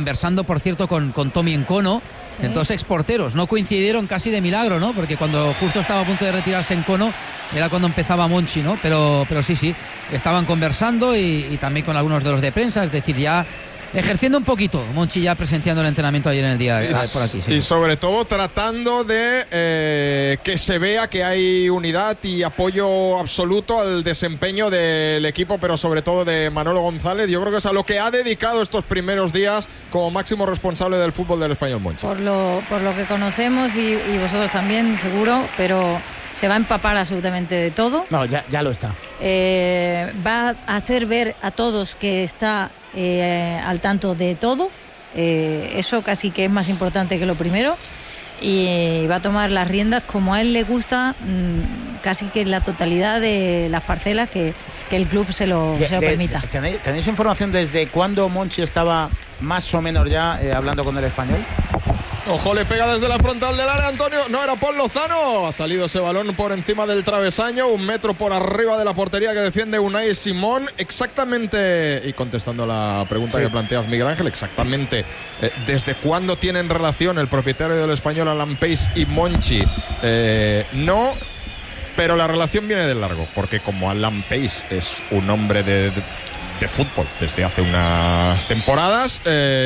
conversando, por cierto, con Tommy Encono, sí. Dos exporteros. No coincidieron casi de milagro, ¿no? Porque cuando justo estaba a punto de retirarse Encono era cuando empezaba Monchi, ¿no? Pero sí, estaban conversando y también con algunos de los de prensa, es decir, ya ejerciendo un poquito, Monchi ya presenciando el entrenamiento ayer en el día por aquí. Sí. Y sobre todo tratando de que se vea que hay unidad y apoyo absoluto al desempeño del equipo, pero sobre todo de Manolo González. Yo creo que es a lo que ha dedicado estos primeros días como máximo responsable del fútbol del Español Monchi. Por lo que conocemos y vosotros también seguro, pero se va a empapar absolutamente de todo. No, ya lo está. Va a hacer ver a todos que está al tanto de todo. Eso casi que es más importante que lo primero. Y va a tomar las riendas como a él le gusta, casi que en la totalidad de las parcelas que el club se lo permita. ¿Tenéis información desde cuándo Monchi estaba más o menos ya hablando con el Español? Ojo, le pega desde la frontal del área Antonio. No, era Paul Lozano. Ha salido ese balón por encima del travesaño, 1 metro por arriba de la portería que defiende Unai Simón. Exactamente, y contestando a la pregunta que planteas, Miguel Ángel, exactamente ¿desde cuándo tienen relación el propietario del Español, Alan Pace, y Monchi? No, pero la relación viene de largo, porque como Alan Pace es un hombre de fútbol desde hace unas temporadas,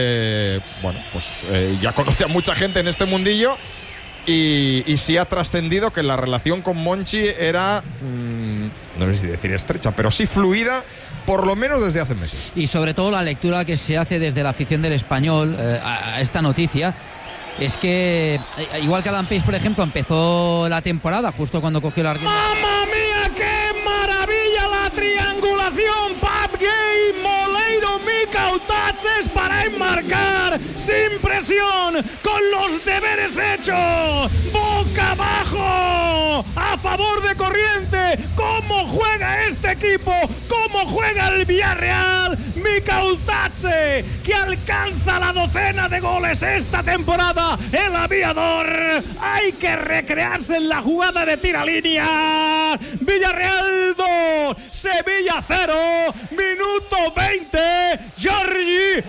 ya conoce a mucha gente en este mundillo y sí ha trascendido que la relación con Monchi era, no sé si decir estrecha, pero sí fluida, por lo menos desde hace meses. Y sobre todo la lectura que se hace desde la afición del Español a esta noticia es que, igual que Alan Pace, por ejemplo, empezó la temporada justo cuando cogió la rienda. ¡Mamma mía, qué maravilla la triangulación! Pape Gueye, Moleiro, Mikau Tatses para enmarcar sin presión, con los deberes hechos, boca abajo, a favor de corriente. ¿Cómo juega este equipo? ¿Cómo juega el Villarreal? Mikau Tatse, que alcanza la 12ª de goles esta temporada, el aviador. Hay que recrearse en la jugada de tiralínea. Villarreal 2, Sevilla 0, minuto 20, Giorgi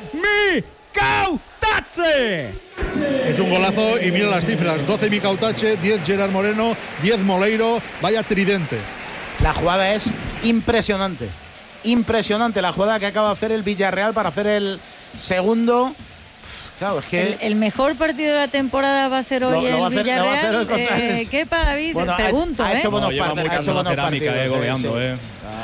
Mikau Tatse. Es un golazo y mira las cifras: 12 Mikau Tatse, 10 Gerard Moreno, 10 Moleiro. Vaya tridente. La jugada es impresionante. Impresionante la jugada que acaba de hacer el Villarreal para hacer el segundo. Claro, es que el mejor partido de la temporada va a ser hoy el Villarreal. ¿Qué para David? Bueno, pregunto. Ha hecho buenos lleva muy partidos. la cerámica, goleando, sí.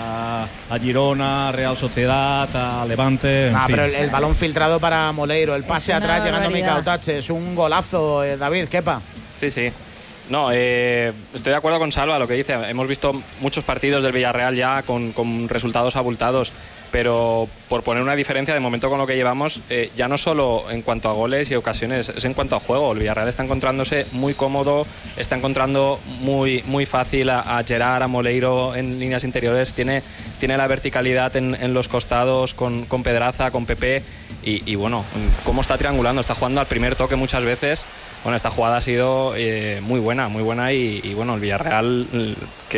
A Girona, Real Sociedad, a Levante. Pero el balón filtrado para Moleiro, el pase atrás llegando a Mikau Tatse, es un golazo, David, Kepa. Sí. No, estoy de acuerdo con Salva lo que dice. Hemos visto muchos partidos del Villarreal ya con resultados abultados, pero por poner una diferencia de momento con lo que llevamos, ya no solo en cuanto a goles y ocasiones, es en cuanto a juego. El Villarreal está encontrándose muy cómodo, está encontrando muy fácil a Gerard, a Moleiro en líneas interiores, tiene la verticalidad en los costados con Pedraza, con Pepe y bueno, cómo está triangulando, está jugando al primer toque muchas veces. Bueno, esta jugada ha sido muy buena y bueno, el Villarreal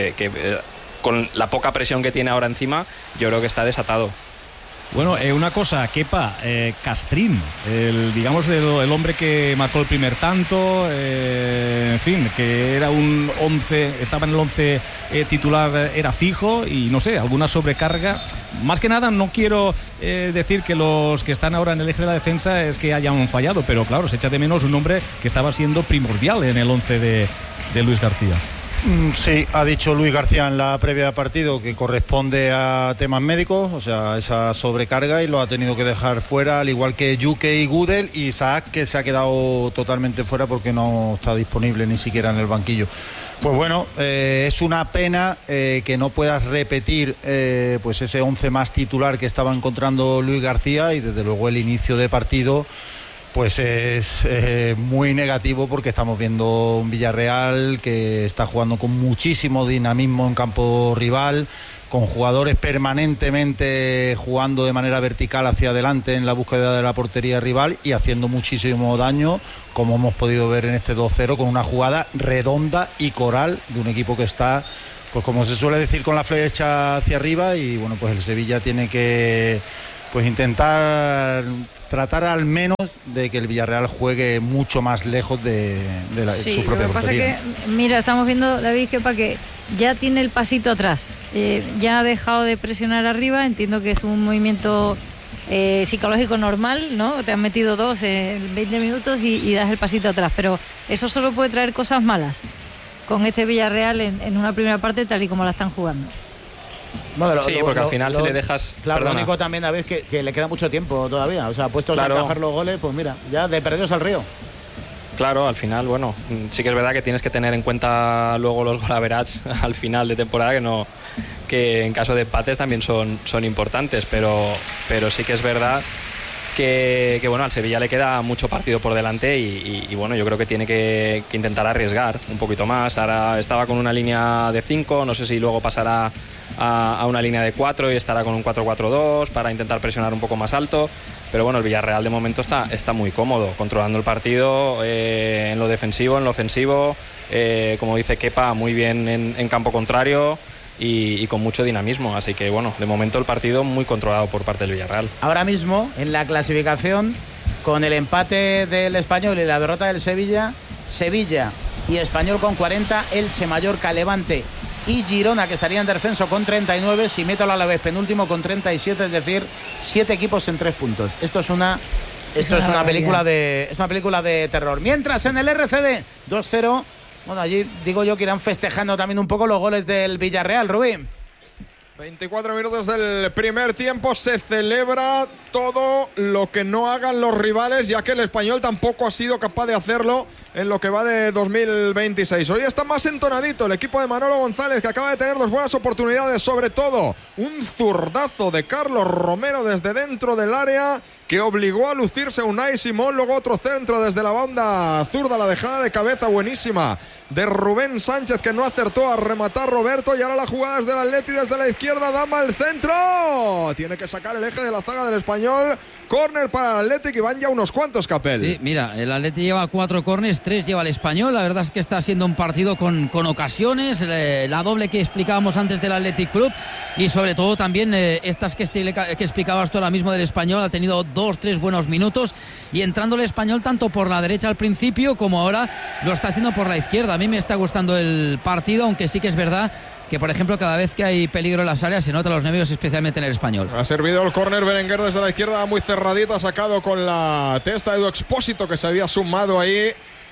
con la poca presión que tiene ahora encima, yo creo que está desatado. Bueno, una cosa, Kepa, Castrín, el hombre que marcó el primer tanto, en fin, que era un 11, estaba en el 11 titular, era fijo y no sé, alguna sobrecarga. Más que nada, no quiero decir que los que están ahora en el eje de la defensa es que hayan fallado, pero claro, se echa de menos un hombre que estaba siendo primordial en el 11 de Luis García. Sí, ha dicho Luis García en la previa de partido que corresponde a temas médicos, o sea, esa sobrecarga, y lo ha tenido que dejar fuera, al igual que Yuke y Gudel, y Isaac, que se ha quedado totalmente fuera porque no está disponible ni siquiera en el banquillo. Pues bueno, es una pena que no puedas repetir pues ese 11 más titular que estaba encontrando Luis García, y desde luego el inicio de partido pues es muy negativo, porque estamos viendo un Villarreal que está jugando con muchísimo dinamismo en campo rival, con jugadores permanentemente jugando de manera vertical hacia adelante en la búsqueda de la portería rival y haciendo muchísimo daño, como hemos podido ver en este 2-0, con una jugada redonda y coral de un equipo que está, pues como se suele decir, con la flecha hacia arriba. Y bueno, pues el Sevilla tiene que pues intentar tratar al menos de que el Villarreal juegue mucho más lejos de su propia portería. Lo que pasa es que, mira, estamos viendo, David, que ya tiene el pasito atrás, ya ha dejado de presionar arriba. Entiendo que es un movimiento psicológico normal, ¿no? Te han metido 2 en 20 minutos y das el pasito atrás, pero eso solo puede traer cosas malas con este Villarreal en una primera parte tal y como la están jugando. Bueno, porque al final si le dejas... Claro, lo único también a veces que le queda mucho tiempo todavía. O sea, puestos a encajar los goles, pues mira, ya de perdidos al río. Claro, al final, bueno, sí que es verdad que tienes que tener en cuenta luego los goal average al final de temporada, que en caso de empates también son importantes, pero sí que es verdad que bueno, al Sevilla le queda mucho partido por delante y bueno, yo creo que tiene que intentar arriesgar un poquito más. Ahora estaba con una línea de 5, no sé si luego pasará a una línea de 4 y estará con un 4-4-2 para intentar presionar un poco más alto, pero bueno, el Villarreal de momento está muy cómodo, controlando el partido en lo defensivo, en lo ofensivo, como dice Kepa, muy bien en campo contrario y con mucho dinamismo, así que bueno, de momento el partido muy controlado por parte del Villarreal. Ahora mismo en la clasificación, con el empate del Español y la derrota del Sevilla y Español con 40, Elche, Mallorca, Levante y Girona, que estaría en descenso con 39, si meto al Alavés penúltimo con 37, es decir, 7 equipos en 3 puntos. Esto es una película de terror. Mientras en el RCD 2-0, bueno, allí digo yo que irán festejando también un poco los goles del Villarreal, Rubén. 24 minutos del primer tiempo, se celebra todo lo que no hagan los rivales, ya que el Español tampoco ha sido capaz de hacerlo en lo que va de 2026. Hoy está más entonadito el equipo de Manolo González, que acaba de tener 2 buenas oportunidades, sobre todo un zurdazo de Carlos Romero desde dentro del área que obligó a lucirse Unai Simón, luego otro centro desde la banda zurda, la dejada de cabeza buenísima de Rubén Sánchez, que no acertó a rematar Roberto, y ahora la jugada desde el Atleti, desde la izquierda, Dama al centro, tiene que sacar el eje de la zaga del Español, córner para el Athletic y van ya unos cuantos, Capel. Sí, mira, el Athletic lleva 4 córners, 3 lleva el Español, la verdad es que está siendo un partido con ocasiones, la doble que explicábamos antes del Athletic Club y sobre todo también estas que explicabas tú ahora mismo del Español, ha tenido 2-3 buenos minutos y entrando el Español tanto por la derecha al principio como ahora lo está haciendo por la izquierda. A mí me está gustando el partido, aunque sí que es verdad que, por ejemplo, cada vez que hay peligro en las áreas se notan los nervios, especialmente en el Español. Ha servido el córner Berenguer desde la izquierda, muy cerradito, ha sacado con la testa de Edu Expósito, que se había sumado ahí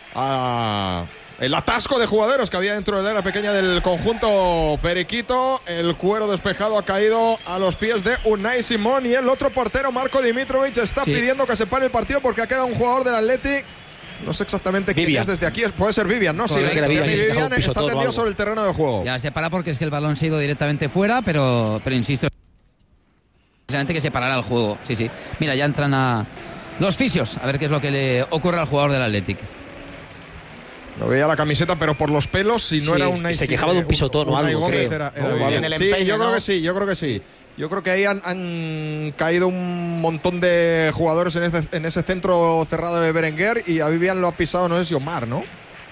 a el atasco de jugadores que había dentro del área pequeña del conjunto periquito. El cuero despejado ha caído a los pies de Unai Simón y el otro portero, Marko Dimitrovic, está pidiendo que se pare el partido porque ha quedado un jugador del Athletic. No sé exactamente quién es desde aquí. Puede ser Vivian, ¿no? Correcto. Sí, Vivian está tendido sobre el terreno de juego. Ya se para porque es que el balón se ha ido directamente fuera, pero insisto, precisamente que se parará el juego. Sí. Mira, ya entran a los fisios a ver qué es lo que le ocurre al jugador del Athletic. Lo veía la camiseta, pero por los pelos, si no era una... Se quejaba de un pisotón o algo. Sí, yo creo que sí. Yo creo que ahí han caído un montón de jugadores en ese centro cerrado de Berenguer y a Vivian lo ha pisado, no sé si Omar, ¿no?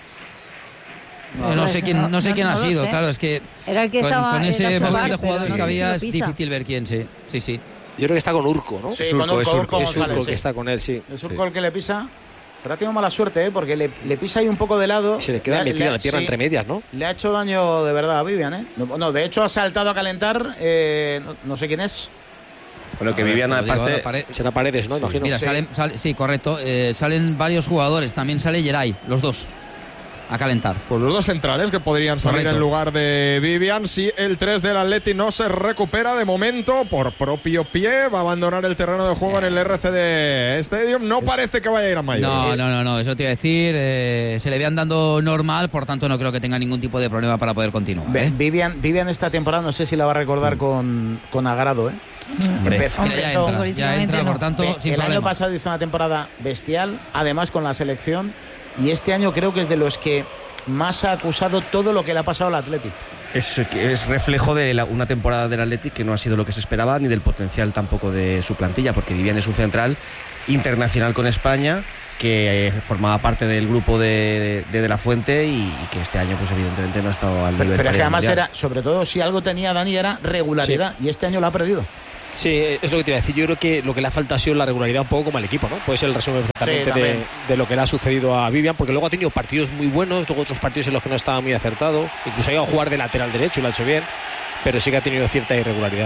No sé quién ha sido, claro, es que era el que estaba con ese volumen de pero jugadores que había es difícil ver quién, sí. Yo creo que está con Urco, ¿no? Sí, con Urco González, que está con él, sí. Es Urco el que le pisa. Pero ha tenido mala suerte, porque le pisa ahí un poco de lado. Se le queda metida la pierna entre medias, ¿no? Le ha hecho daño de verdad a Vivian, ¿eh? No, de hecho ha saltado a calentar, no sé quién es. Bueno, que Vivian aparte será Paredes, ¿no? Imagino. Mira, sí, correcto. Salen varios jugadores, también sale Geray, los dos a calentar. Pues los dos centrales que podrían salir en lugar de Vivian si el 3 del Atleti no se recupera de momento por propio pie. Va a abandonar el terreno de juego en el RCD Stadium. No parece que vaya a ir a mayor. No, eso te iba a decir. Se le vean dando normal, por tanto no creo que tenga ningún tipo de problema para poder continuar. Vivian esta temporada no sé si la va a recordar con agrado, ¿eh? Ya entra, por tanto, sin problema. El año pasado hizo una temporada bestial, además con la selección, y este año creo que es de los que más ha acusado todo lo que le ha pasado al Athletic. Es reflejo de una temporada del Athletic que no ha sido lo que se esperaba, ni del potencial tampoco de su plantilla, porque Vivian es un central internacional con España, que formaba parte del grupo de la Fuente y que este año pues evidentemente no ha estado al nivel. Pero es que además era, sobre todo si algo tenía Dani, era regularidad, y este año lo ha perdido. Sí, es lo que te iba a decir. Yo creo que lo que le ha faltado ha sido la regularidad un poco como al equipo, ¿no? Puede ser el resumen perfectamente de lo que le ha sucedido a Vivian, porque luego ha tenido partidos muy buenos, luego otros partidos en los que no estaba muy acertado, incluso ha ido a jugar de lateral derecho y lo ha hecho bien, pero sí que ha tenido cierta irregularidad.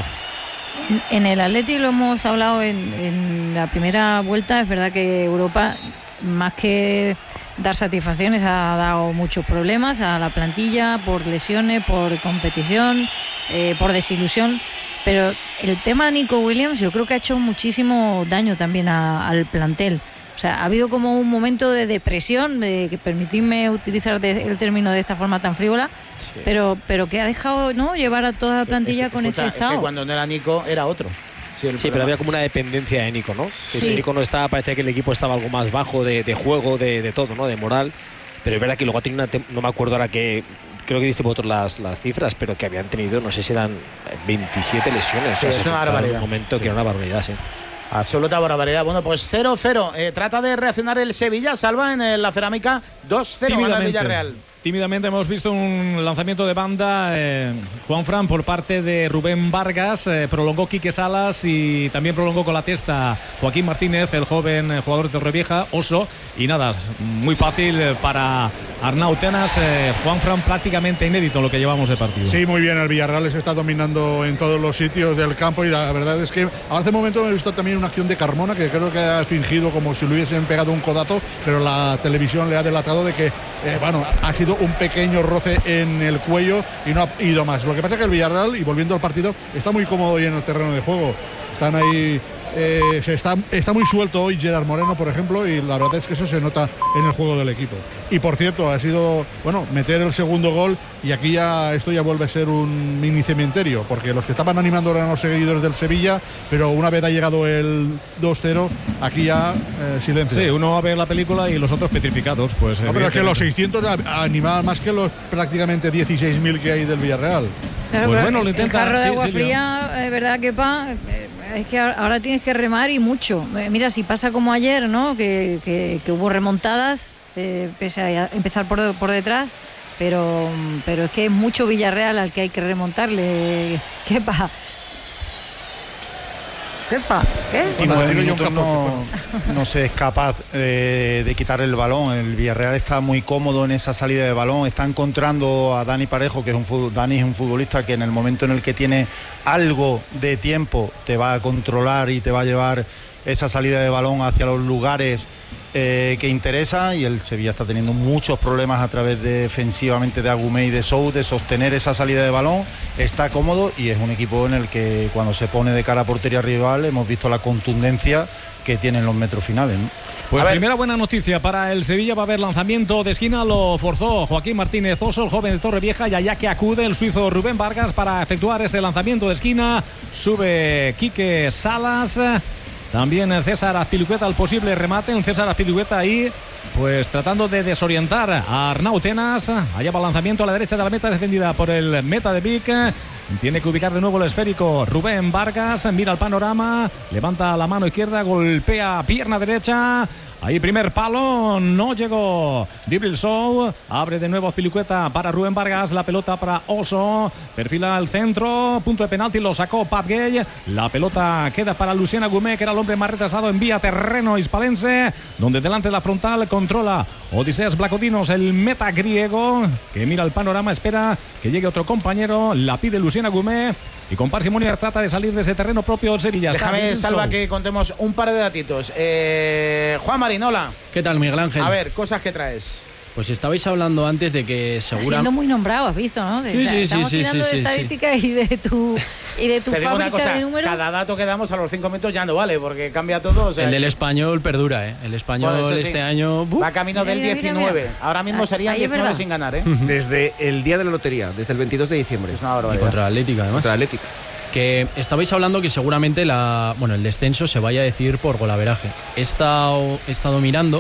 En el Atleti lo hemos hablado en la primera vuelta. Es verdad que Europa, más que dar satisfacciones, ha dado muchos problemas a la plantilla por lesiones, por competición, por desilusión. Pero el tema de Nico Williams yo creo que ha hecho muchísimo daño también al plantel. O sea, ha habido como un momento de depresión, que permitidme utilizar el término de esta forma tan frívola, sí. pero que ha dejado, ¿no?, llevar a toda la plantilla con ese estado. Es que cuando no era Nico era otro. Sí, pero había como una dependencia de Nico, ¿no? Que si Nico no estaba, parecía que el equipo estaba algo más bajo de juego, de todo, ¿no? De moral. Pero es verdad que luego ha tenido no me acuerdo ahora que... Creo que diste vosotros las cifras, pero que habían tenido, no sé si eran 27 lesiones. Sí, o sea, es una barbaridad. En un momento que era una barbaridad, sí. Absoluta barbaridad. Bueno, pues 0-0. Trata de reaccionar el Sevilla. Salva en la Cerámica 2-0 gana el Villarreal. Tímidamente hemos visto un lanzamiento de banda, Juanfran, por parte de Rubén Vargas. Prolongó Quique Salas y también prolongó con la testa Joaquín Martínez, el joven jugador de Torrevieja, Oso. Y nada, muy fácil para Arnau Tenas. Juanfran, prácticamente inédito en lo que llevamos de partido. Sí, muy bien. El Villarreal se está dominando en todos los sitios del campo y la verdad es que hace un momento he visto también una acción de Carmona que creo que ha fingido como si le hubiesen pegado un codazo, pero la televisión le ha delatado de que, ha sido un pequeño roce en el cuello y no ha ido más. Lo que pasa es que el Villarreal, y volviendo al partido, está muy cómodo hoy en el terreno de juego. Están ahí, está muy suelto hoy Gerard Moreno, por ejemplo, y la verdad es que eso se nota en el juego del equipo. Y por cierto, ha sido, meter el segundo gol, y aquí esto ya vuelve a ser un mini cementerio, porque los que estaban animando eran los seguidores del Sevilla, pero una vez ha llegado el 2-0, aquí ya silencio. Sí, uno va a ver la película y los otros petrificados, pues. No, pero es que los 600 animaban más que los prácticamente 16.000 que hay del Villarreal. Claro, pues bueno, lo intenta. El jarro de agua fría, es verdad que es que ahora tienes que remar y mucho. Mira, si pasa como ayer, ¿no? Que hubo remontadas, pese a empezar por detrás, pero es que es mucho Villarreal al que hay que remontarle. ¿Qué? Último de minutos no se es capaz de quitar el balón. El Villarreal está muy cómodo en esa salida de balón. Está encontrando a Dani Parejo, que Dani es un futbolista que en el momento en el que tiene algo de tiempo te va a controlar y te va a llevar esa salida de balón hacia los lugares que interesa, y el Sevilla está teniendo muchos problemas a través defensivamente de Agumé y de Sou de sostener esa salida de balón. Está cómodo y es un equipo en el que cuando se pone de cara a portería rival hemos visto la contundencia que tienen los metros finales, ¿no? Pues primera buena noticia para el Sevilla, va a haber lanzamiento de esquina, lo forzó Joaquín Martínez Oso, el joven de Torrevieja, y allá que acude el suizo Rubén Vargas para efectuar ese lanzamiento de esquina. Sube Quique Salas. También César Azpilicueta al posible remate. Un César Azpilicueta ahí, pues tratando de desorientar a Arnau Tenas. Allá va el lanzamiento a la derecha de la meta, defendida por el meta de Vic. Tiene que ubicar de nuevo el esférico Rubén Vargas. Mira el panorama, levanta la mano izquierda, golpea pierna derecha. Ahí primer palo, no llegó Dibril Sou. Abre de nuevo Azpilicueta para Rubén Vargas. La pelota para Oso. Perfila al centro. Punto de penalti, lo sacó Pap Gay. La pelota queda para Lucien Agumé, que era el hombre más retrasado en vía terreno hispalense, donde delante de la frontal controla Odiseas Blacodinos, el meta griego, que mira el panorama, espera que llegue otro compañero. La pide Lucien Agumé. Y con parsimonia trata de salir de ese terreno propio del Sevilla. Déjame, Salva, que contemos un par de datitos. Juan Marinola. ¿Qué tal, Miguel Ángel? A ver, cosas que traes. Pues estabais hablando antes de que seguramente... Siendo muy nombrado, has visto, ¿no? Estamos tirando de estadísticas y de tu fábrica de números. Cada dato que damos a los 5 minutos ya no vale, porque cambia todo. O sea, el del Español perdura, ¿eh? El Español este año... Va camino del 19. Mira. Ahora mismo serían 19 sin ganar, ¿eh? Desde el día de la lotería, desde el 22 de diciembre. Es una barbaridad. Y contra la Atlética, además. Contra la Atlética. Que estabais hablando que seguramente el descenso se vaya a decidir por golaveraje. He estado mirando,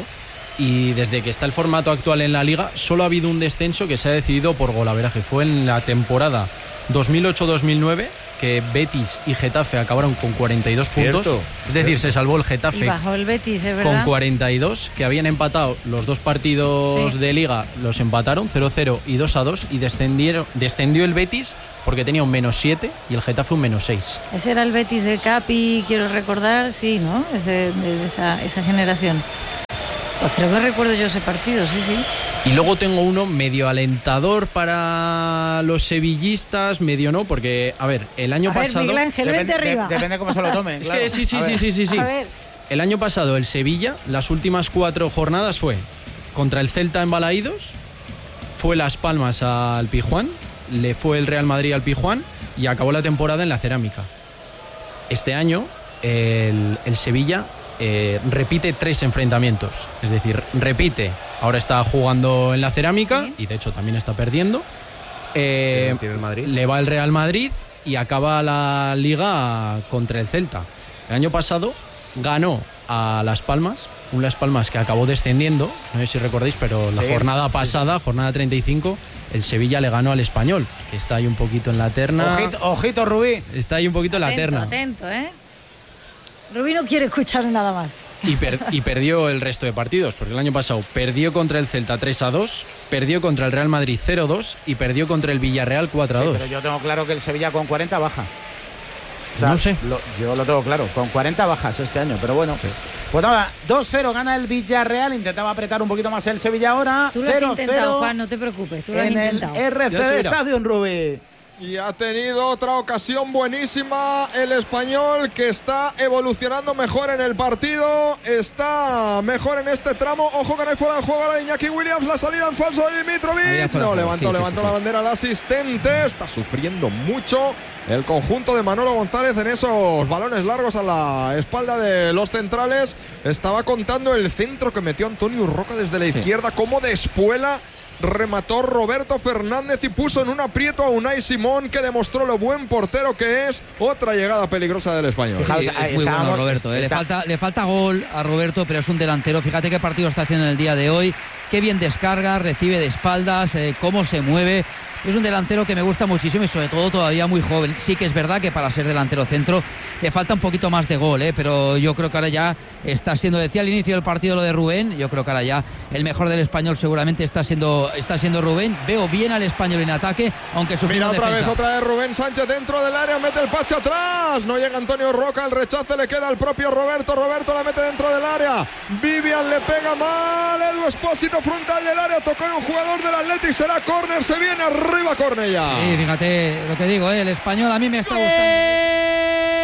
y desde que está el formato actual en la Liga solo ha habido un descenso que se ha decidido por golaveraje. Fue en la temporada 2008-2009, que Betis y Getafe acabaron con 42 puntos. Cierto. Es decir, se salvó el Y Getafe bajó el Betis, es con verdad. 42, que habían empatado los dos partidos Sí. de Liga, los empataron 0-0 y 2-2 y descendió el Betis porque tenía un -7 y el Getafe un -6. Ese era el Betis de Capi, quiero recordar, sí, ¿no? De esa generación. Pues creo que recuerdo yo ese partido, sí. Y luego tengo uno medio alentador para los sevillistas, medio no, porque, a ver, el año A ver, pasado... Miguel Ángel, vente arriba. Depende cómo se lo tomen. Es claro. que sí. A ver, El año pasado el Sevilla, las últimas 4 jornadas fue contra el Celta en Balaídos, fue Las Palmas al Pijuán, le fue el Real Madrid al Pijuán y acabó la temporada en la Cerámica. Este año el Sevilla repite 3 enfrentamientos, es decir, ahora está jugando en la Cerámica, Sí. y de hecho también está perdiendo. Tiene el Madrid. Le va el Real Madrid y acaba la Liga contra el Celta. El año pasado ganó a Las Palmas, un Las Palmas que acabó descendiendo, no sé si recordáis, pero la Sí, jornada pasada, jornada 35, el Sevilla le ganó al Español, que está ahí un poquito en la terna. Ojito, Rubí. Está ahí un poquito en la terna. atento, ¿eh? Rubí no quiere escuchar nada más. Y perdió el resto de partidos, porque el año pasado perdió contra el Celta 3-2, perdió contra el Real Madrid 0-2 y perdió contra el Villarreal 4-2. Sí, pero yo tengo claro que el Sevilla con 40 baja. No sé. Yo lo tengo claro, con 40 bajas este año, pero bueno. Sí. Pues nada, 2-0 gana el Villarreal, intentaba apretar un poquito más el Sevilla ahora. Tú lo has 0-0 intentado, Juan, no te preocupes, tú lo has en el intentado. RCD Stadium, Rubí. Y ha tenido otra ocasión buenísima el español, que está evolucionando mejor en el partido, está mejor en este tramo. Ojo que no hay fuera de juego ahora de Iñaki Williams, la salida en falso de Había Dimitrovic. fuera de No, juego, levantó sí. la bandera al asistente. Está sufriendo mucho el conjunto de Manolo González en esos balones largos a la espalda de los centrales. Estaba contando el centro que metió Antonio Roca desde la izquierda, como de espuela remató Roberto Fernández y puso en un aprieto a Unai Simón, que demostró lo buen portero que es. Otra llegada peligrosa del español. Pues Sí, es muy bueno Roberto. Le falta gol a Roberto, pero es un delantero. Fíjate qué partido está haciendo en el día de hoy. Qué bien descarga, recibe de espaldas, cómo se mueve. Es un delantero que me gusta muchísimo y sobre todo todavía muy joven. Sí que es verdad que para ser delantero centro le falta un poquito más de gol, pero yo creo que ahora ya está siendo, decía al inicio del partido lo de Rubén, yo creo que ahora ya el mejor del español seguramente está siendo Rubén. Veo bien al español en ataque, aunque sufriendo Mira defensa. otra vez Rubén Sánchez dentro del área, mete el pase atrás, no llega Antonio Roca, el rechace le queda al propio Roberto la mete dentro del área, Vivian le pega mal, Edu Espósito frontal del área, tocó en un jugador del Athletic, será córner, se viene arriba Cornellà. Sí, fíjate lo que digo, el español a mí me está gustando.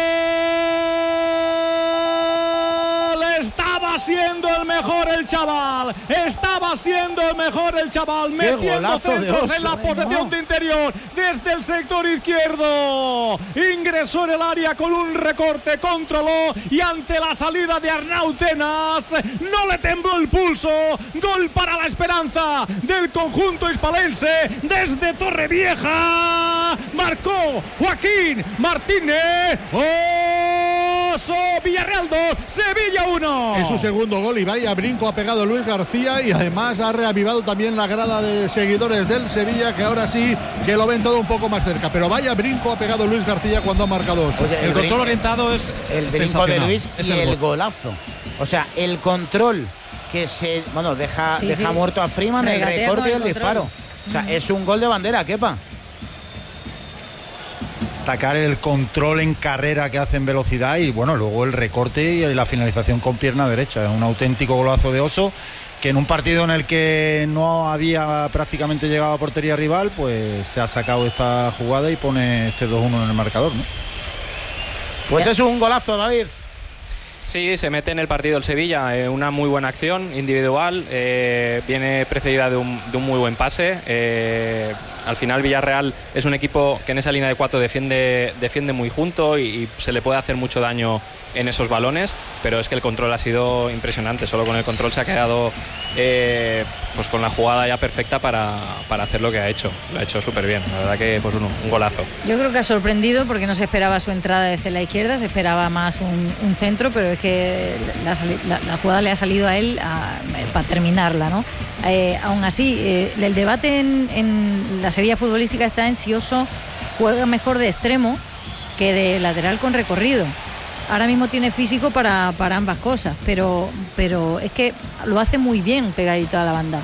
Estaba siendo el mejor el chaval. Estaba siendo el mejor el chaval. Metiendo golazo de centros Oso, en la posición de interior. Desde el sector izquierdo. Ingresó en el área con un recorte. Controló. Y ante la salida de Arnau Tenas, no le tembló el pulso. Gol para la esperanza del conjunto hispalense. Desde Torrevieja. Marcó Joaquín Martínez. Oso. Villarreal 2. Sevilla 1. Es su segundo gol y vaya brinco ha pegado Luis García, y además ha reavivado también la grada de seguidores del Sevilla, que ahora sí que lo ven todo un poco más cerca. Pero vaya brinco ha pegado Luis García cuando ha marcado Oso. Oye, El control orientado es el brinco de sensacional. Luis Es y el gol. golazo. O sea, el control que se deja Sí. muerto a Freeman, el Regatea recorte con y el el disparo. O sea, es un gol de bandera, Kepa. Destacar el control en carrera que hace en velocidad y bueno, luego el recorte y la finalización con pierna derecha. Es un auténtico golazo de Oso, que en un partido en el que no había prácticamente llegado a portería rival, pues se ha sacado esta jugada y pone este 2-1 en el marcador, ¿no? Pues es un golazo, David. Sí, se mete en el partido el Sevilla, una muy buena acción individual, viene precedida de un muy buen pase. Al final Villarreal es un equipo que en esa línea de 4 defiende muy junto y se le puede hacer mucho daño en esos balones, pero es que el control ha sido impresionante. Solo con el control se ha quedado pues con la jugada ya perfecta para hacer lo que ha hecho. Lo ha hecho súper bien, la verdad que pues un golazo. Yo creo que ha sorprendido porque no se esperaba su entrada desde la izquierda, se esperaba más un centro, pero es que la jugada le ha salido a él para terminarla, ¿no? Aún así, el debate en la Sevilla futbolística está en si Oso juega mejor de extremo que de lateral con recorrido. Ahora mismo tiene físico para ambas cosas, pero es que lo hace muy bien pegadito a la banda.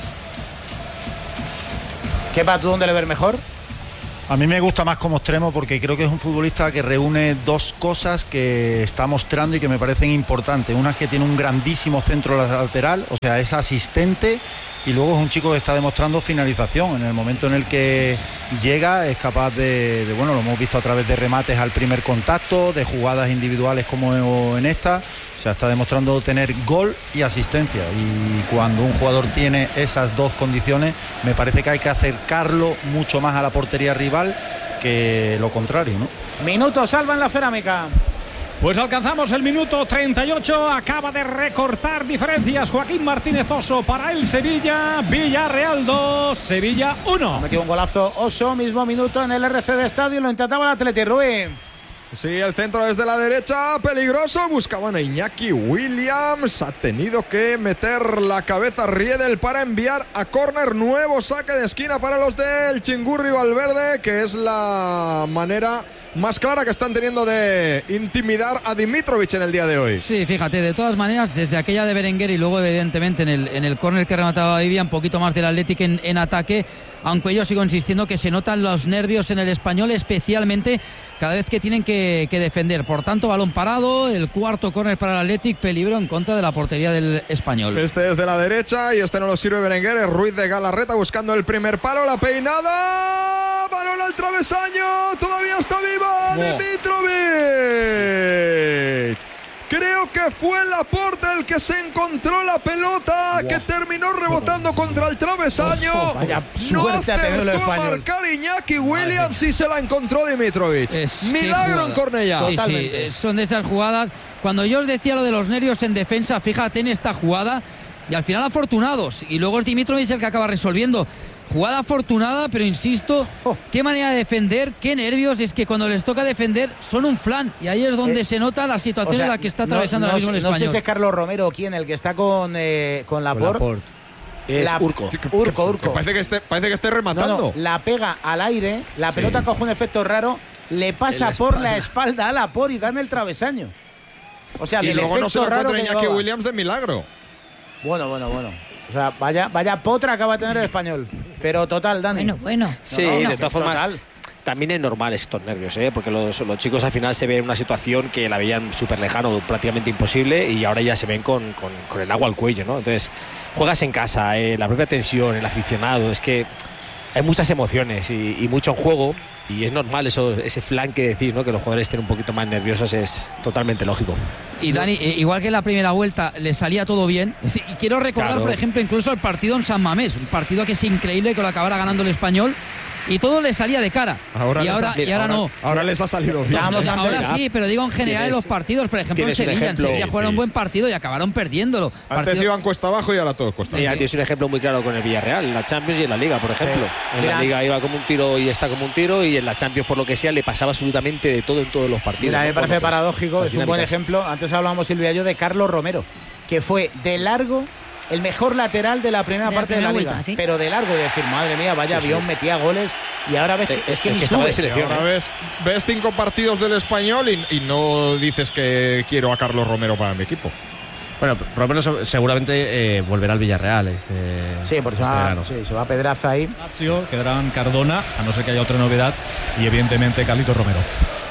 ¿Qué va tú dónde le ves mejor? A mí me gusta más como extremo porque creo que es un futbolista que reúne dos cosas que está mostrando y que me parecen importantes. Una es que tiene un grandísimo centro lateral, o sea, es asistente, y luego es un chico que está demostrando finalización. En el momento en el que llega es capaz de bueno, lo hemos visto a través de remates al primer contacto, de jugadas individuales como en esta. O sea, está demostrando tener gol y asistencia, y cuando un jugador tiene esas dos condiciones, me parece que hay que acercarlo mucho más a la portería rival que lo contrario, ¿no? Minuto, Salva en la cerámica. Pues alcanzamos el minuto 38, acaba de recortar diferencias Joaquín Martínez Oso para el Sevilla. Villarreal 2, Sevilla 1. Ha metido un golazo Oso, mismo minuto en el RCD Estadio, lo intentaba el Atleti. Rubén. Sí, el centro desde la derecha, peligroso, buscaban a Iñaki Williams, ha tenido que meter la cabeza Riedel para enviar a córner, nuevo saque de esquina para los del Chingurri Valverde, que es la manera más clara que están teniendo de intimidar a Dimitrovic en el día de hoy. Sí, fíjate, de todas maneras, desde aquella de Berenguer y luego evidentemente en el córner que remataba Vivia, un poquito más del Athletic en ataque, aunque yo sigo insistiendo que se notan los nervios en el Español, especialmente cada vez que tienen que defender. Por tanto, balón parado, el cuarto córner para el Athletic, peligro en contra de la portería del Español. Este es de la derecha y este no lo sirve Berenguer, es Ruiz de Galarreta buscando el primer palo, la peinada, balón al travesaño, todavía está viva Dimitrovic. Creo que fue Laporte el que se encontró la pelota, que terminó rebotando contra el travesaño. Vaya no suerte acertó a marcar Iñaki Williams y se la encontró Dimitrovic. Milagro en Cornellá. Sí, sí, son de esas jugadas. Cuando yo os decía lo de los nervios en defensa, fíjate en esta jugada, y al final afortunados. Y luego es Dimitrovic el que acaba resolviendo. Jugada afortunada, pero insisto, qué manera de defender, qué nervios. Es que cuando les toca defender son un flan, y ahí es donde se nota la situación en la que está atravesando ahora mismo el Español. No sé si es Carlos Romero o quién, el que está con Laporte. Es Urco. Urco. Parece que esté rematando. No, la pega al aire, la pelota coge un efecto raro, le pasa por la espalda a Laporte y da en el travesaño. O sea, y luego no se lo encuentra Iñaki llevaba. Williams de milagro. Bueno. O sea, vaya potra acaba de tener el Español. Pero total, Dani. Bueno. Sí, de todas formas, también es normal estos nervios, porque los chicos al final se ven en una situación que la veían súper lejano, prácticamente imposible, y ahora ya se ven con el agua al cuello, ¿no? Entonces, juegas en casa, la propia tensión, el aficionado, es que hay muchas emociones y mucho en juego, y es normal ese flan que decís, ¿no? Que los jugadores estén un poquito más nerviosos, es totalmente lógico. Y Dani, igual que en la primera vuelta le salía todo bien, y quiero recordar, por ejemplo, incluso el partido en San Mamés, un partido que es increíble, que lo acabara ganando el Español, y todo le salía de cara. Ahora no. Ahora les ha salido bien. Ahora sí, pero digo en general en los partidos, por ejemplo en Sevilla. En Sevilla jugaron un buen partido y acabaron perdiéndolo. Antes iban cuesta abajo y ahora todo cuesta abajo. Tienes un ejemplo muy claro con el Villarreal, en la Champions y en la Liga, por ejemplo. En la Liga iba como un tiro y está como un tiro, y en la Champions, por lo que sea, le pasaba absolutamente de todo en todos los partidos. Mira, me parece paradójico, es un buen ejemplo. Antes hablábamos, Silvia y yo, de Carlos Romero, que fue de largo el mejor lateral de la primera parte de la Liga, pero de largo, de decir, madre mía, vaya avión, metía goles, y ahora ves que es que ni estaba sube. de selección. Ahora ves 5 partidos del Español y no dices que quiero a Carlos Romero para mi equipo. Bueno, Romero seguramente volverá al Villarreal sí, porque se va a Pedraza ahí. Quedarán Cardona, a no ser que haya otra novedad, y evidentemente Carlitos Romero.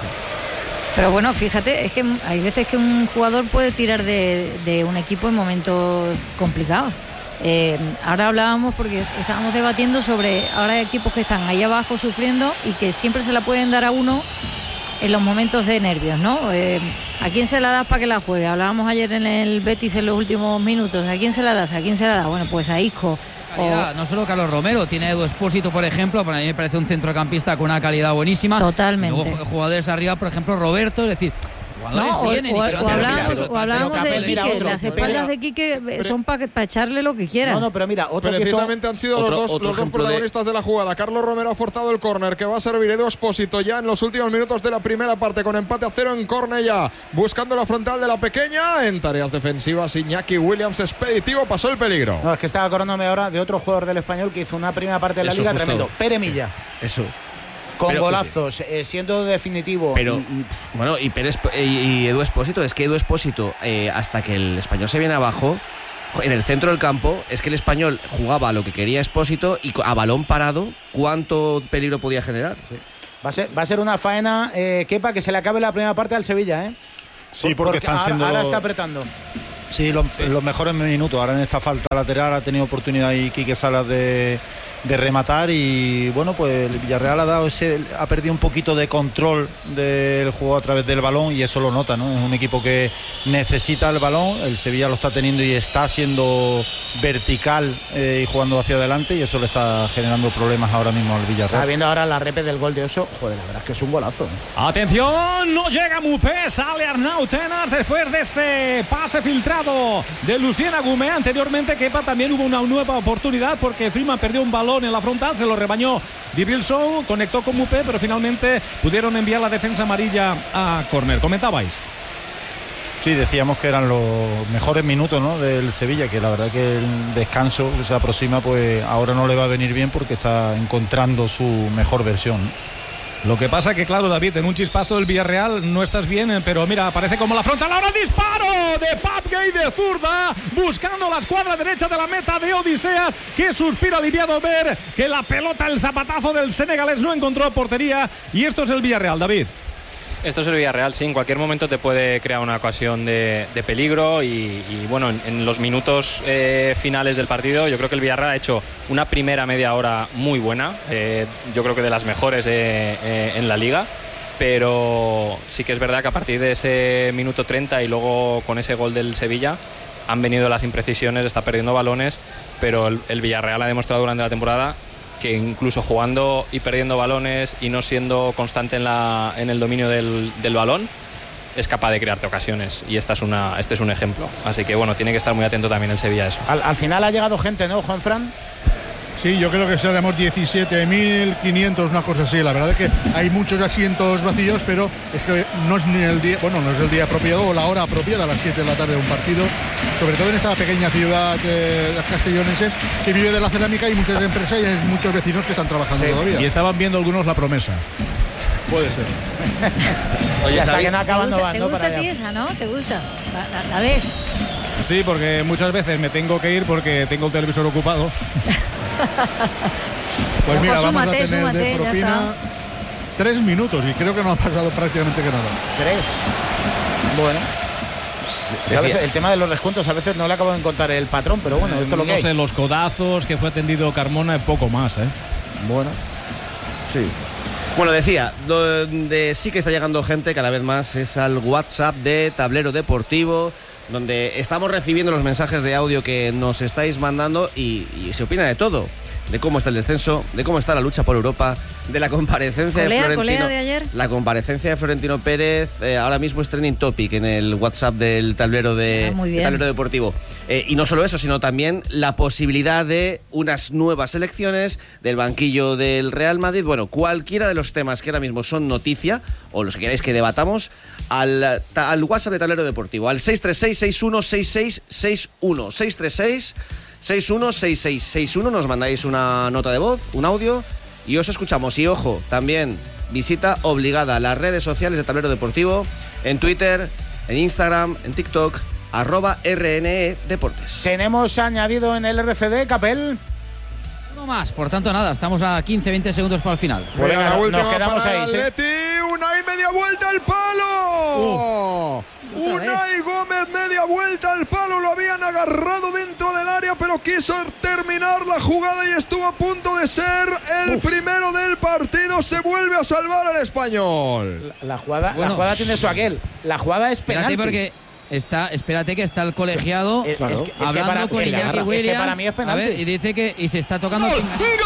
Pero bueno, fíjate, es que hay veces que un jugador puede tirar de un equipo en momentos complicados. Ahora hablábamos, porque estábamos debatiendo sobre, ahora hay equipos que están ahí abajo sufriendo y que siempre se la pueden dar a uno en los momentos de nervios, ¿no? ¿A quién se la das para que la juegue? Hablábamos ayer en el Betis en los últimos minutos. ¿A quién se la das? ¿A quién se la da? Bueno, pues a Isco. No solo Carlos Romero, tiene Edu Expósito, por ejemplo, para mí me parece un centrocampista con una calidad buenísima. Totalmente. Luego jugadores arriba, por ejemplo, Roberto, es decir, hablábamos de Quique, las espaldas de Quique son para echarle lo que quieras. No, pero mira, precisamente han sido los dos protagonistas de la jugada. Carlos Romero ha forzado el córner que va a servir Edu Expósito ya en los últimos minutos de la primera parte, con empate a 0 en Cornellá, buscando la frontal de la pequeña. En tareas defensivas, Iñaki Williams expeditivo, pasó el peligro. No, es que estaba acordándome ahora de otro jugador del Español que hizo una primera parte de la Liga tremendo, Pere Milla. Eso. con golazos, siendo definitivo. Pero, y Edu Espósito, es que Edu Espósito, hasta que el Español se viene abajo, en el centro del campo, es que el Español jugaba lo que quería Espósito y a balón parado, ¿cuánto peligro podía generar? Sí. Va a ser una faena, Kepa, que se le acabe la primera parte al Sevilla, ¿eh? Sí, porque están siendo... Ahora está apretando. Sí, los mejores minutos. Ahora en esta falta lateral ha tenido oportunidad ahí Quique Salas de rematar y bueno, pues el Villarreal ha perdido un poquito de control del juego a través del balón y eso lo nota, ¿no? Es un equipo que necesita el balón, el Sevilla lo está teniendo y está siendo vertical y jugando hacia adelante y eso le está generando problemas ahora mismo al Villarreal. Está viendo ahora la repe del gol de Oso, joder, la verdad es que es un golazo, ¿eh? Atención, no llega Mupé, sale Arnau Tenas después de ese pase filtrado de Lucien Agumé. Anteriormente Kepa también hubo una nueva oportunidad porque Freeman perdió un balón en la frontal, se lo rebañó Dirilson, conectó con Mupé, pero finalmente pudieron enviar la defensa amarilla a córner. ¿Comentabais? Sí, decíamos que eran los mejores minutos, ¿no?, del Sevilla, que la verdad que el descanso que se aproxima pues ahora no le va a venir bien porque está encontrando su mejor versión, ¿no? Lo que pasa que, claro, David, en un chispazo del Villarreal no estás bien, pero mira, aparece como la frontal. Ahora disparo de Pape Gueye de zurda, buscando la escuadra derecha de la meta de Odiseas, que suspira aliviado ver que la pelota, el zapatazo del senegalés no encontró portería. Y esto es el Villarreal, David. Esto es el Villarreal, sí, en cualquier momento te puede crear una ocasión de peligro y bueno, en los minutos finales del partido yo creo que el Villarreal ha hecho una primera media hora muy buena, yo creo que de las mejores en la liga, pero sí que es verdad que a partir de ese minuto 30 y luego con ese gol del Sevilla han venido las imprecisiones, está perdiendo balones, pero el Villarreal ha demostrado durante la temporada que incluso jugando y perdiendo balones y no siendo constante en el dominio del balón, es capaz de crearte ocasiones y este es un ejemplo. Así que bueno, tiene que estar muy atento también el Sevilla a eso. Al final ha llegado gente, ¿no, Juanfran? Sí, yo creo que seremos 17.500, una cosa así. La verdad es que hay muchos asientos vacíos, pero es que no es ni el día, no es el día apropiado o la hora apropiada a las 7 de la tarde de un partido, sobre todo en esta pequeña ciudad castellonense que vive de la cerámica. Hay muchas empresas y hay muchos vecinos que están trabajando todavía. Y estaban viendo algunos la promesa. Puede ser. Oye, hasta que no acaban ¿Te gusta a ti esa, no? ¿Te gusta? ¿La ves? Sí, porque muchas veces me tengo que ir porque tengo el televisor ocupado. Pues mira, vamos súmate, a tener de propina 3 minutos y creo que no ha pasado prácticamente que nada. 3. Bueno. El tema de los descuentos a veces no le acabo de encontrar el patrón, pero bueno, esto es lo que no hay. sé, los codazos que fue atendido Carmona, poco más, ¿eh? Bueno, sí. Bueno, decía, donde sí que está llegando gente cada vez más es al WhatsApp de Tablero Deportivo, donde estamos recibiendo los mensajes de audio que nos estáis mandando y se opina de todo. De cómo está el descenso, de cómo está la lucha por Europa, de la comparecencia de Florentino. De ayer. La comparecencia de Florentino Pérez ahora mismo es trending topic en el WhatsApp del tablero tablero deportivo. Y no solo eso, sino también la posibilidad de unas nuevas elecciones del banquillo del Real Madrid. Bueno, cualquiera de los temas que ahora mismo son noticia, o los que queráis que debatamos, al WhatsApp de Tablero Deportivo, al 636-616661. 6366661, nos mandáis una nota de voz, un audio y os escuchamos. Y ojo, también visita obligada a las redes sociales de Tablero Deportivo, en Twitter, en Instagram, en TikTok, @RNE Deportes. Tenemos añadido en el RCD, Capel. No más, por tanto nada, estamos a 15-20 segundos para el final. Pues venga, la última nos quedamos para ahí, el Atleti, Unai media vuelta al palo. Unai Gómez media vuelta al palo, lo habían agarrado dentro del área, pero quiso terminar la jugada y estuvo a punto de ser el primero del partido. Se vuelve a salvar al Español. La jugada tiene su aquel. La jugada es penalti. Espérate que está el colegiado hablando con Iñaki Williams. Es que para mí es penalti. A ver, y dice que se está tocando. ¡Gol!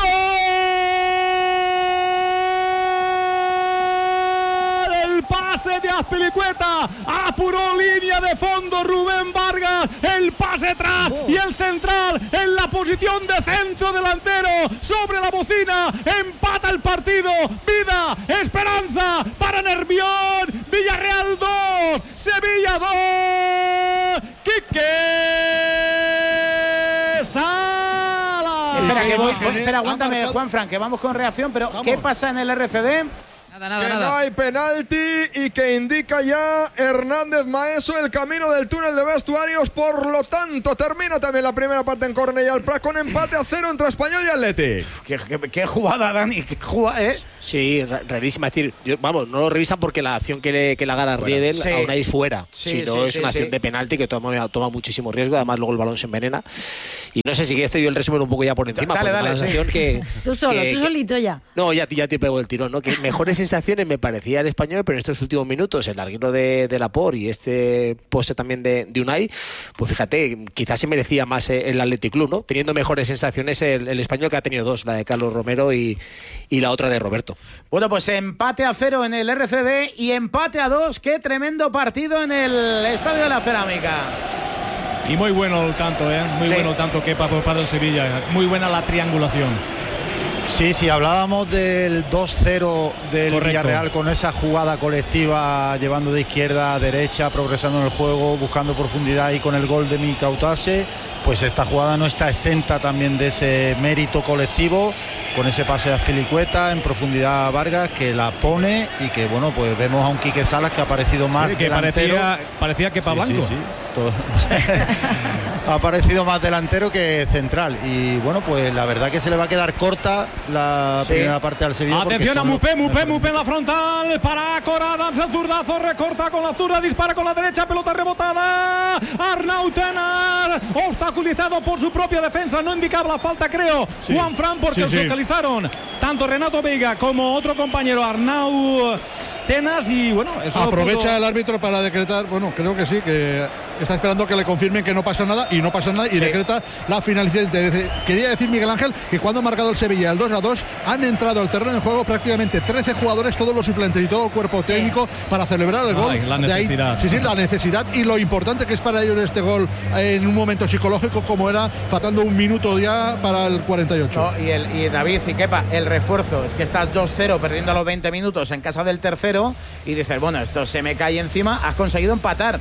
El pase de Azpilicueta, apuró línea de fondo Rubén Vargas, el pase atrás y el central en la posición de centro delantero sobre la bocina, empata el partido, vida, esperanza para Nervión, Villarreal 2, Sevilla 2, Quique Salas. Espera, aguántame, Juanfran, que vamos con reacción, pero ¿qué pasa en el RCD? Nada. No hay penalti y que indica ya Hernández Maeso el camino del túnel de vestuarios. Por lo tanto, termina también la primera parte en Cornellà al Prat con empate a 0 entre Español y Athletic. Qué jugada, Dani, qué jugada, ¿eh? Sí, rarísima. Es decir, no lo revisan porque la acción que le agarra Riedel a Unai es fuera. Si no, es una acción de penalti que toma muchísimo riesgo. Además, luego el balón se envenena. Y no sé si estoy yo el resumen un poco ya por encima. Dale, la sensación que tú solito ya. No, ya te pego el tirón, ¿no? Que mejores sensaciones me parecía el Español, pero en estos últimos minutos, el larguero de Laporte y este poste también de Unai, pues fíjate, quizás se merecía más el Athletic Club, ¿no? Teniendo mejores sensaciones el Español, que ha tenido dos, la de Carlos Romero y la otra de Roberto. Bueno, pues empate a 0 en el RCD y empate a 2. Qué tremendo partido en el Estadio de la Cerámica. Y muy bueno el tanto, muy bueno el tanto que por parte del Sevilla. Muy buena la triangulación. Sí, hablábamos del 2-0 del Villarreal con esa jugada colectiva, llevando de izquierda a derecha, progresando en el juego, buscando profundidad, y con el gol de Mikautase, pues esta jugada no está exenta también de ese mérito colectivo, con ese pase de Azpilicueta en profundidad a Vargas, que la pone, y que bueno, pues vemos a un Quique Salas que ha aparecido más que delantero. Parecía Kepa Blanco. Sí. Ha parecido más delantero que central, y bueno, pues la verdad que se le va a quedar corta la primera parte al Sevilla. Atención a Mupé en la frontal para Coradams, el zurdazo, recorta con la zurda, dispara con la derecha, pelota rebotada. Arnau Tenas, obstaculizado por su propia defensa, no indicaba la falta, creo, Juanfran, porque los localizaron tanto Renato Veiga como otro compañero, Arnau Tenas, y bueno, eso aprovecha el árbitro para decretar, bueno, creo que sí, que está esperando que le confirmen que no pasa nada, y no pasa nada, y decreta la finalización. Quería decir, Miguel Ángel, que cuando ha marcado el Sevilla el 2-2, han entrado al terreno de juego prácticamente 13 jugadores, todos los suplentes y todo el cuerpo técnico, para celebrar el gol. La necesidad. De ahí, la necesidad y lo importante que es para ellos este gol en un momento psicológico como era, faltando un minuto ya para el 48. No, y David y Kepa, el refuerzo es que estás 2-0 perdiendo a los 20 minutos en casa del tercero y dices, bueno, esto se me cae encima. Has conseguido empatar.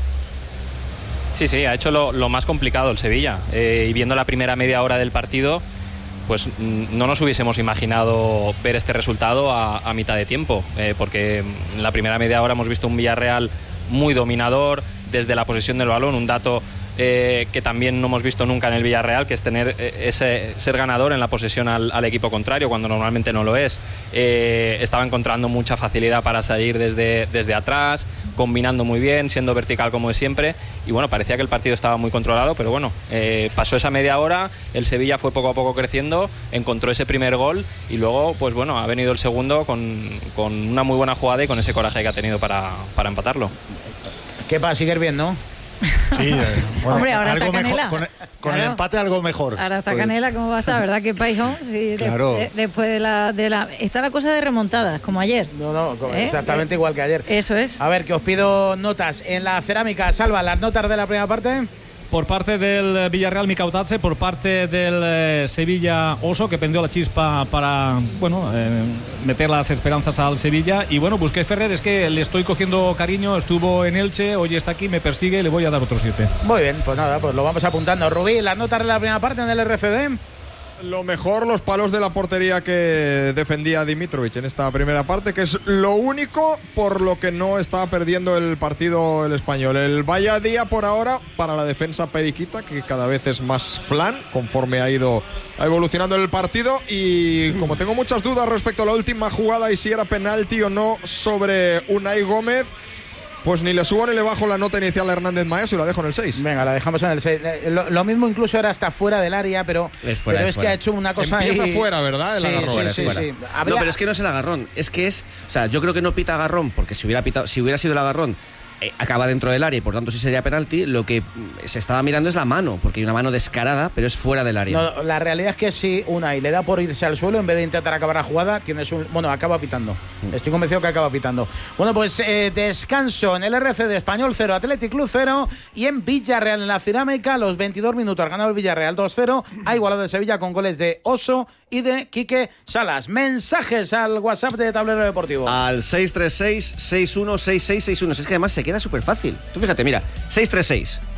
Sí, ha hecho lo más complicado el Sevilla. Y viendo la primera media hora del partido, pues no nos hubiésemos imaginado ver este resultado a mitad de tiempo, porque en la primera media hora hemos visto un Villarreal muy dominador desde la posesión del balón, un dato que también no hemos visto nunca en el Villarreal, que es tener ser ganador en la posesión al equipo contrario, cuando normalmente no lo es. Estaba encontrando mucha facilidad para salir desde atrás, combinando muy bien, siendo vertical como es siempre, y bueno, parecía que el partido estaba muy controlado, pero bueno, pasó esa media hora, el Sevilla fue poco a poco creciendo, encontró ese primer gol, y luego pues bueno, ha venido el segundo con una muy buena jugada y con ese coraje que ha tenido para empatarlo. ¿Qué pasa? Sigue bien, ¿no? Sí, bueno, hombre, ahora algo está Canela. Mejor, con el empate algo mejor. Ahora está Canela, ¿cómo va a estar? ¿Verdad que paisón? Sí, claro. Después de la está la cosa de remontadas, como ayer. No, exactamente igual que ayer. Eso es. A ver, que os pido notas en la Cerámica. Salva, las notas de la primera parte. Por parte del Villarreal, Mikautase, por parte del Sevilla, Oso, que prendió la chispa para, bueno, meter las esperanzas al Sevilla. Y bueno, Busquets Ferrer, es que le estoy cogiendo cariño, estuvo en Elche, hoy está aquí, me persigue, le voy a dar otro 7. Muy bien, pues nada, pues lo vamos apuntando. Rubí, las notas de la primera parte en el RCD. Lo mejor, los palos de la portería que defendía Dimitrovic en esta primera parte, que es lo único por lo que no está perdiendo el partido el Español. El vaya día por ahora para la defensa periquita, que cada vez es más flan conforme ha ido evolucionando el partido. Y como tengo muchas dudas respecto a la última jugada y si era penalti o no sobre Unai Gómez, pues ni le subo ni le bajo la nota inicial a Hernández Maeso y la dejo en el 6. Venga, la dejamos en el 6. Lo mismo incluso era hasta fuera del área, pero es que ha hecho una cosa. Empieza ahí fuera, ¿verdad? El agarrón. Sí. No, pero es que no es el agarrón. Es que es. O sea, yo creo que no pita agarrón, porque si hubiera sido el agarrón, acaba dentro del área y por tanto sí sería penalti. Lo que se estaba mirando es la mano, porque hay una mano descarada, pero es fuera del área. No, la realidad es que si Unai le da por irse al suelo en vez de intentar acabar la jugada, acaba pitando. Estoy convencido que acaba pitando. Bueno, pues descanso en el RC de Español 0, Athletic Club 0, y en Villarreal en la Cerámica, los 22 minutos ha ganado el Villarreal 2-0, ha igualado de Sevilla con goles de Oso y de Quique Salas. Mensajes al WhatsApp de Tablero Deportivo. Al 636-616661. Es que además se queda súper fácil. Tú fíjate, mira, 636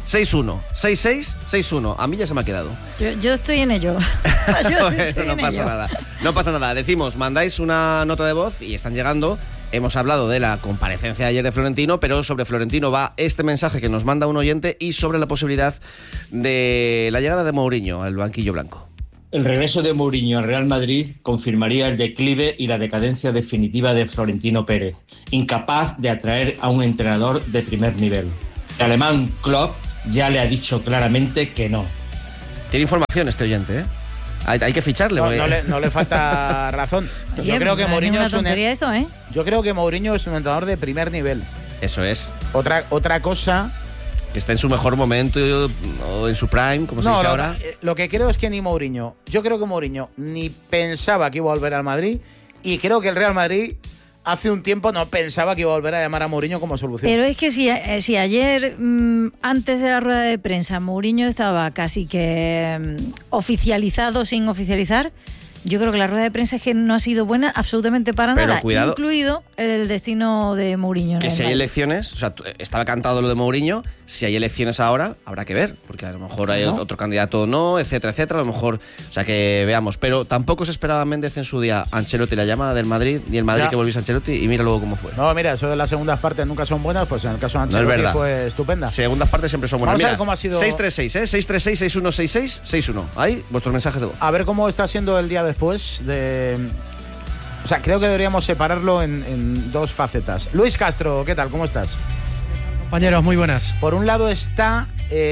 6-1, 6-6, 6-1. A mí ya se me ha quedado. Yo estoy en ello. No pasa nada. No pasa nada. Decimos, mandáis una nota de voz y están llegando. Hemos hablado de la comparecencia de ayer de Florentino, pero sobre Florentino va este mensaje que nos manda un oyente y sobre la posibilidad de la llegada de Mourinho al banquillo blanco. El regreso de Mourinho al Real Madrid confirmaría el declive y la decadencia definitiva de Florentino Pérez, incapaz de atraer a un entrenador de primer nivel. El alemán Klopp ya le ha dicho claramente que no. Tiene información este oyente, ¿eh? Hay que ficharle. No le falta razón. Yo creo que Mourinho es eso, ¿eh? Yo creo que Mourinho es un entrenador de primer nivel. Eso es. Otra cosa... Que está en su mejor momento o en su prime, como se dice ahora. Lo que creo es que ni Mourinho... Yo creo que Mourinho ni pensaba que iba a volver al Madrid y creo que el Real Madrid... Hace un tiempo no pensaba que iba a volver a llamar a Mourinho como solución. Pero es que si ayer, antes de la rueda de prensa, Mourinho estaba casi que oficializado sin oficializar, yo creo que la rueda de prensa es que no ha sido buena absolutamente para nada, cuidado, incluido el destino de Mourinho. Que si hay elecciones, o sea, estaba cantado lo de Mourinho, si hay elecciones ahora, habrá que ver, porque a lo mejor hay otro candidato o no, etcétera, etcétera, a lo mejor, o sea, que veamos. Pero tampoco se esperaba Méndez en su día Ancelotti la llamada del Madrid, ni el Madrid que volviese a Ancelotti, y mira luego cómo fue. No, mira, eso de las segundas partes nunca son buenas, pues en el caso de Ancelotti fue estupenda. Segundas partes siempre son buenas. Vamos mira, a ver cómo ha sido... 636, 636, 6166, 61. Ahí, vuestros mensajes de voz. A ver cómo está siendo el día después de... O sea, creo que deberíamos separarlo en dos facetas. Luis Castro, ¿qué tal? ¿Cómo estás? Compañeros, muy buenas. Por un lado está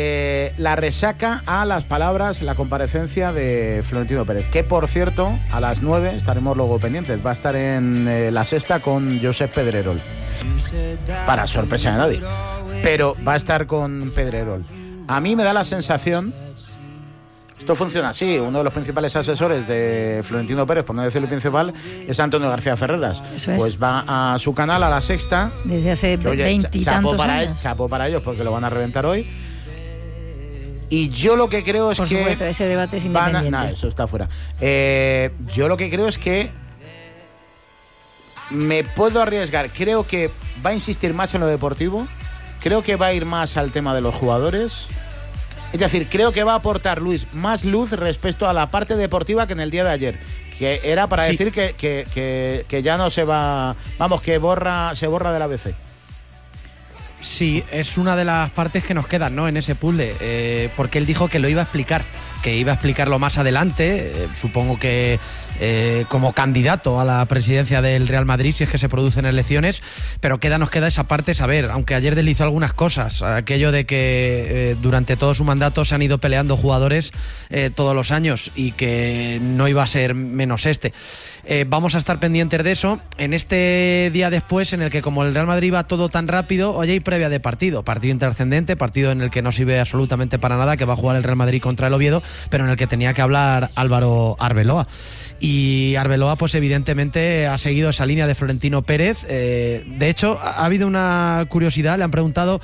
la resaca a las palabras, la comparecencia de Florentino Pérez, que por cierto, a las 9 estaremos luego pendientes. Va a estar en La Sexta con Josep Pedrerol. Para sorpresa de nadie. Pero va a estar con Pedrerol. A mí me da la sensación... Esto funciona así. Uno de los principales asesores de Florentino Pérez, por no decir el principal, es Antonio García Ferreras. Pues va a su canal, a La Sexta. Desde hace 20 y tantos años. Chapo para ellos, porque lo van a reventar hoy. Y yo lo que creo es por que... Por supuesto, ese debate es independiente. No, eso está fuera. Yo lo que creo es que me puedo arriesgar. Creo que va a insistir más en lo deportivo. Creo que va a ir más al tema de los jugadores. Es decir, creo que va a aportar, Luis, más luz respecto a la parte deportiva que en el día de ayer. Que era para decir que ya no se va... Vamos, que se borra del ABC. Sí, es una de las partes que nos quedan, ¿no? En ese puzzle. Porque él dijo que lo iba a explicar. Que iba a explicarlo más adelante. Supongo que como candidato a la presidencia del Real Madrid, si es que se producen elecciones, pero nos queda esa parte, saber, aunque ayer deslizó algunas cosas, aquello de que durante todo su mandato se han ido peleando jugadores todos los años y que no iba a ser menos este. Vamos a estar pendientes de eso en este día después, en el que como el Real Madrid va todo tan rápido, hoy hay previa de partido intrascendente, partido en el que no sirve absolutamente para nada, que va a jugar el Real Madrid contra el Oviedo, pero en el que tenía que hablar Álvaro Arbeloa. Y Arbeloa, pues evidentemente ha seguido esa línea de Florentino Pérez. De hecho, ha habido una curiosidad, le han preguntado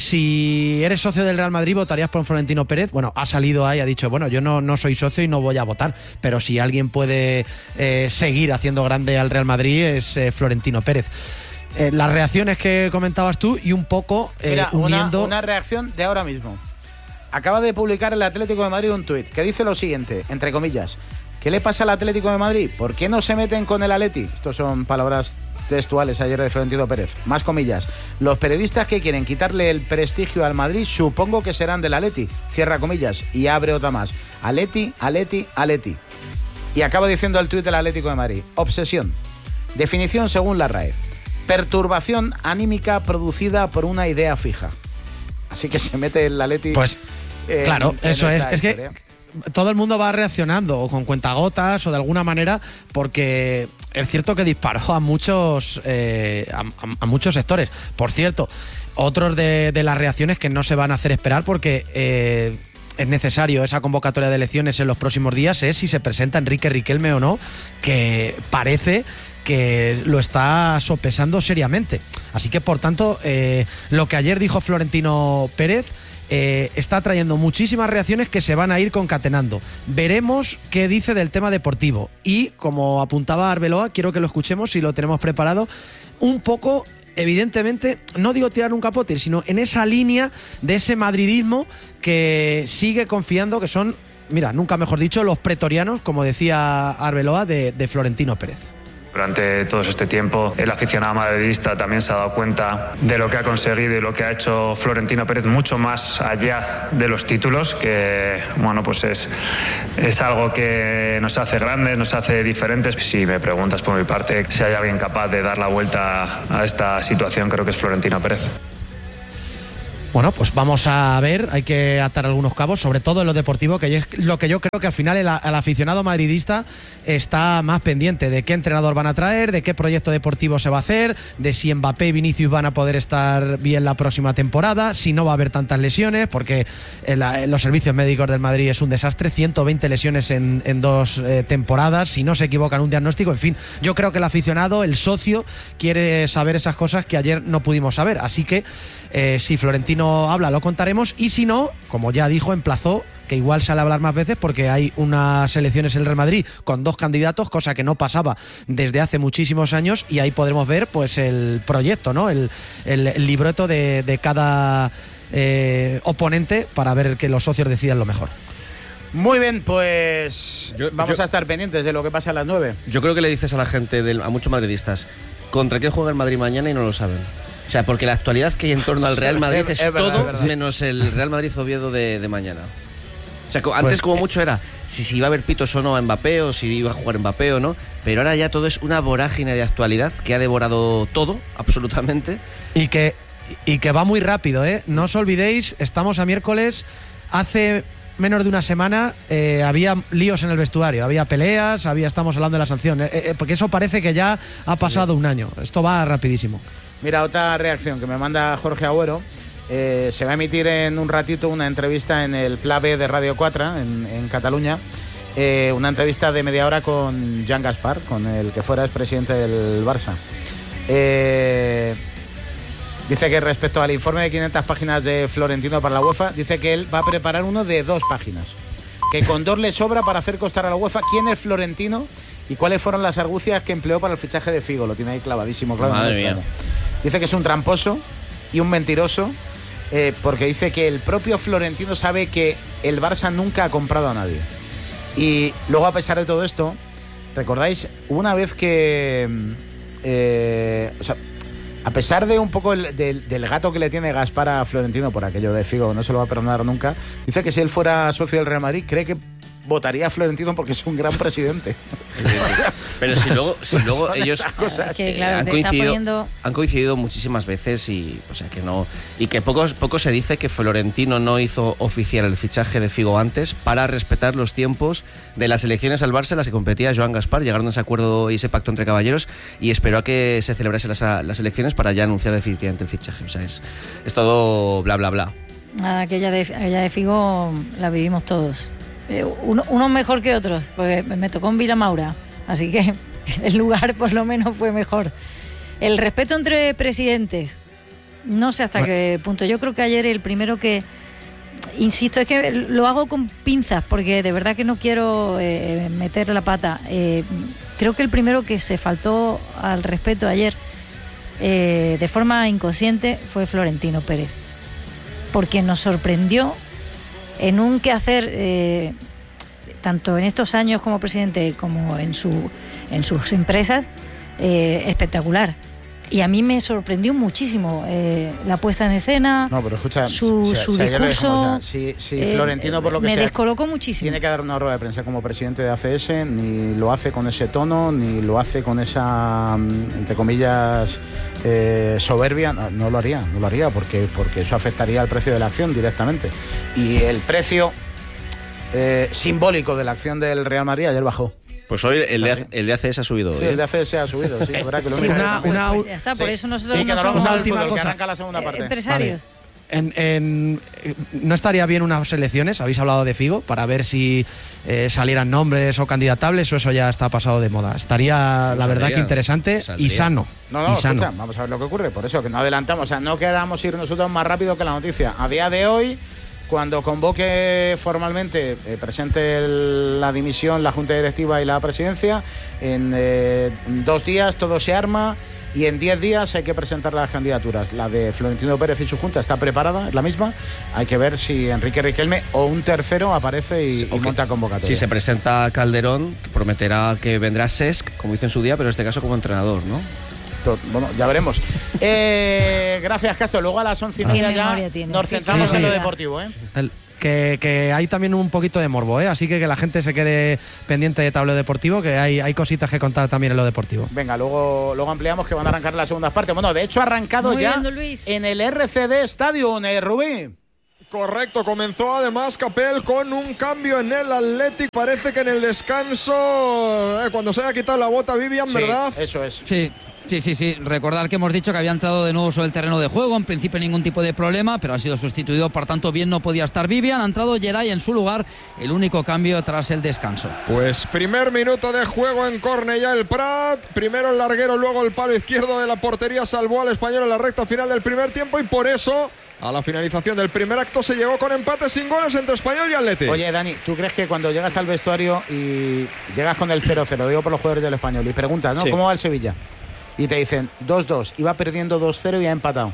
si eres socio del Real Madrid, ¿votarías por Florentino Pérez? Bueno, ha salido ahí, ha dicho, bueno, yo no soy socio y no voy a votar, pero si alguien puede seguir haciendo grande al Real Madrid es Florentino Pérez. Las reacciones que comentabas tú y un poco Mira, uniendo... una reacción de ahora mismo. Acaba de publicar el Atlético de Madrid un tuit que dice lo siguiente, entre comillas: ¿qué le pasa al Atlético de Madrid? ¿Por qué no se meten con el Atleti? Estos son palabras textuales ayer de Florentino Pérez. Más comillas. Los periodistas que quieren quitarle el prestigio al Madrid supongo que serán del Atleti. Cierra comillas. Y abre otra más. Atleti, Atleti, Atleti. Y acaba diciendo el tuit del Atlético de Madrid: obsesión. Definición según la RAE: perturbación anímica producida por una idea fija. Así que se mete el Atleti. Pues claro, eso es. Es que todo el mundo va reaccionando o con cuentagotas o de alguna manera, porque es cierto que disparó a muchos muchos sectores. Por cierto, otros de las reacciones que no se van a hacer esperar, porque es necesario esa convocatoria de elecciones en los próximos días, es si se presenta Enrique Riquelme o no, que parece que lo está sopesando seriamente. Así que, por tanto, lo que ayer dijo Florentino Pérez está trayendo muchísimas reacciones que se van a ir concatenando. Veremos qué dice del tema deportivo. Y, como apuntaba Arbeloa, quiero que lo escuchemos, si lo tenemos preparado, un poco evidentemente, no digo tirar un capote, sino en esa línea de ese madridismo que sigue confiando, que son, mira, nunca mejor dicho, los pretorianos, como decía Arbeloa, de Florentino Pérez. Durante todo este tiempo, el aficionado madridista también se ha dado cuenta de lo que ha conseguido y lo que ha hecho Florentino Pérez, mucho más allá de los títulos, que bueno, pues es algo que nos hace grandes, nos hace diferentes. Si me preguntas por mi parte si hay alguien capaz de dar la vuelta a esta situación, creo que es Florentino Pérez. Bueno, pues vamos a ver, hay que atar algunos cabos, sobre todo en lo deportivo, que es lo que yo creo que al final el aficionado madridista está más pendiente de qué entrenador van a traer, de qué proyecto deportivo se va a hacer, de si Mbappé y Vinicius van a poder estar bien la próxima temporada, si no va a haber tantas lesiones, porque los servicios médicos del Madrid es un desastre, 120 lesiones en 2 temporadas, si no se equivocan un diagnóstico, en fin, yo creo que el aficionado, el socio, quiere saber esas cosas que ayer no pudimos saber, así que si Florentino habla lo contaremos, y si no, como ya dijo, emplazó que igual sale a hablar más veces porque hay unas elecciones en el Real Madrid con 2 candidatos, cosa que no pasaba desde hace muchísimos años, y ahí podremos ver pues el proyecto, ¿no? el libreto de cada oponente para ver que los socios decidan lo mejor. Muy bien, pues vamos a estar pendientes de lo que pasa a las 9. Yo creo que le dices a la gente, a muchos madridistas, ¿contra quién juega el Madrid mañana? Y no lo saben. O sea, porque la actualidad que hay en torno al Real Madrid es todo verdad. Menos el Real Madrid-Oviedo de mañana. O sea, antes pues, como mucho era si iba a haber pitos o no a Mbappé, o si iba a jugar Mbappé o no, pero ahora ya todo es una vorágine de actualidad que ha devorado todo, absolutamente. Y que va muy rápido, ¿eh? No os olvidéis, estamos a miércoles, hace menos de una semana había líos en el vestuario, había peleas, estamos hablando de la sanción, porque eso parece que ya ha pasado un año, esto va rapidísimo. Mira, otra reacción que me manda Jorge Agüero. Se va a emitir en un ratito una entrevista en el Pla B de Radio 4 en Cataluña. Una entrevista de media hora con Joan Gaspar, con el que fuera expresidente del Barça. Dice que respecto al informe de 500 páginas de Florentino para la UEFA, dice que él va a preparar uno de 2 páginas. Que con 2 le sobra para hacer constar a la UEFA quién es Florentino y cuáles fueron las argucias que empleó para el fichaje de Figo. Lo tiene ahí clavadísimo. Madre mía. Dice que es un tramposo y un mentiroso, porque dice que el propio Florentino sabe que el Barça nunca ha comprado a nadie. Y luego, a pesar de todo esto, ¿recordáis una vez que... o sea, a pesar de un poco del gato que le tiene Gaspar a Florentino por aquello de Figo, no se lo va a perdonar nunca, dice que si él fuera socio del Real Madrid, cree que votaría a Florentino porque es un gran presidente. Pero si luego ellos que, claro, han coincidido muchísimas veces, y o sea que no, y que poco se dice que Florentino no hizo oficial el fichaje de Figo antes para respetar los tiempos de las elecciones al Barça en las que competía Joan Gaspar. Llegaron a ese acuerdo y ese pacto entre caballeros y esperó a que se celebrasen las elecciones para ya anunciar definitivamente el fichaje. O sea, es todo bla bla bla. Aquella de Figo la vivimos todos. Unos mejor que otros, porque me tocó en Vilamaura, así que el lugar por lo menos fue mejor. El respeto entre presidentes, no sé hasta qué punto. Yo creo que ayer el primero que, insisto, es que lo hago con pinzas, porque de verdad que no quiero meter la pata. Creo que el primero que se faltó al respeto ayer de forma inconsciente fue Florentino Pérez, porque nos sorprendió en un quehacer, tanto en estos años como presidente como en sus empresas, espectacular. Y a mí me sorprendió muchísimo la puesta en escena, pero escucha, su discurso. Si Florentino, por lo que me sea, descolocó muchísimo. Tiene que dar una rueda de prensa como presidente de ACS, ni lo hace con ese tono, ni lo hace con esa, entre comillas, soberbia. No lo haría, porque eso afectaría al precio de la acción directamente. Y el precio simbólico de la acción del Real Madrid ayer bajó. Pues hoy el de ACS ha subido. Sí, el de ACS ha subido, sí. ¿Verdad que lo pues ya está, por eso nosotros no somos una última cosa. Que arranca la segunda parte. Empresarios. Vale. ¿No estaría bien unas elecciones? Habéis hablado de Figo, para ver si salieran nombres o candidatables, o eso ya está pasado de moda. Estaría, la verdad, que interesante y sano. No, escucha, vamos a ver lo que ocurre. Por eso que no adelantamos, o sea, no queramos ir nosotros más rápido que la noticia. A día de hoy, cuando convoque formalmente, presente la dimisión, la Junta Directiva y la Presidencia, en 2 días todo se arma y en 10 días hay que presentar las candidaturas. La de Florentino Pérez y su junta está preparada, es la misma. Hay que ver si Enrique Riquelme o un tercero aparece y monta convocatoria. Si se presenta Calderón, que prometerá que vendrá Cesc, como dice en su día, pero en este caso como entrenador, ¿no? Bueno, ya veremos. Gracias, Castro. Luego a las 11:30 ya nos centramos en lo deportivo, Que hay también un poquito de morbo, así que la gente se quede pendiente de Tableo Deportivo, que hay cositas que contar también en lo deportivo. Venga, luego ampliamos, que van a arrancar las segundas partes. Bueno, de hecho ha arrancado Muy ya bien, en el RCD Stadium, Rubí. Correcto, comenzó además Capel con un cambio en el Athletic. Parece que en el descanso, cuando se haya quitado la bota Vivian, Sí, ¿verdad? Eso es. Sí. Recordar que hemos dicho que había entrado de nuevo sobre el terreno de juego, en principio ningún tipo de problema, pero ha sido sustituido, por tanto bien no podía estar Vivian. Ha entrado Geray en su lugar, el único cambio tras el descanso. Pues primer minuto de juego en Cornellà el Prat, primero el larguero, luego el palo izquierdo de la portería salvó al Español en la recta final del primer tiempo, y por eso a la finalización del primer acto se llegó con empate sin goles entre Español y Athletic. Oye, Dani, ¿tú crees que cuando llegas al vestuario y llegas con el 0-0, digo por los jugadores del Español, y preguntas, ¿no? Sí. ¿Cómo va el Sevilla? Y te dicen 2-2, iba perdiendo 2-0 y ha empatado.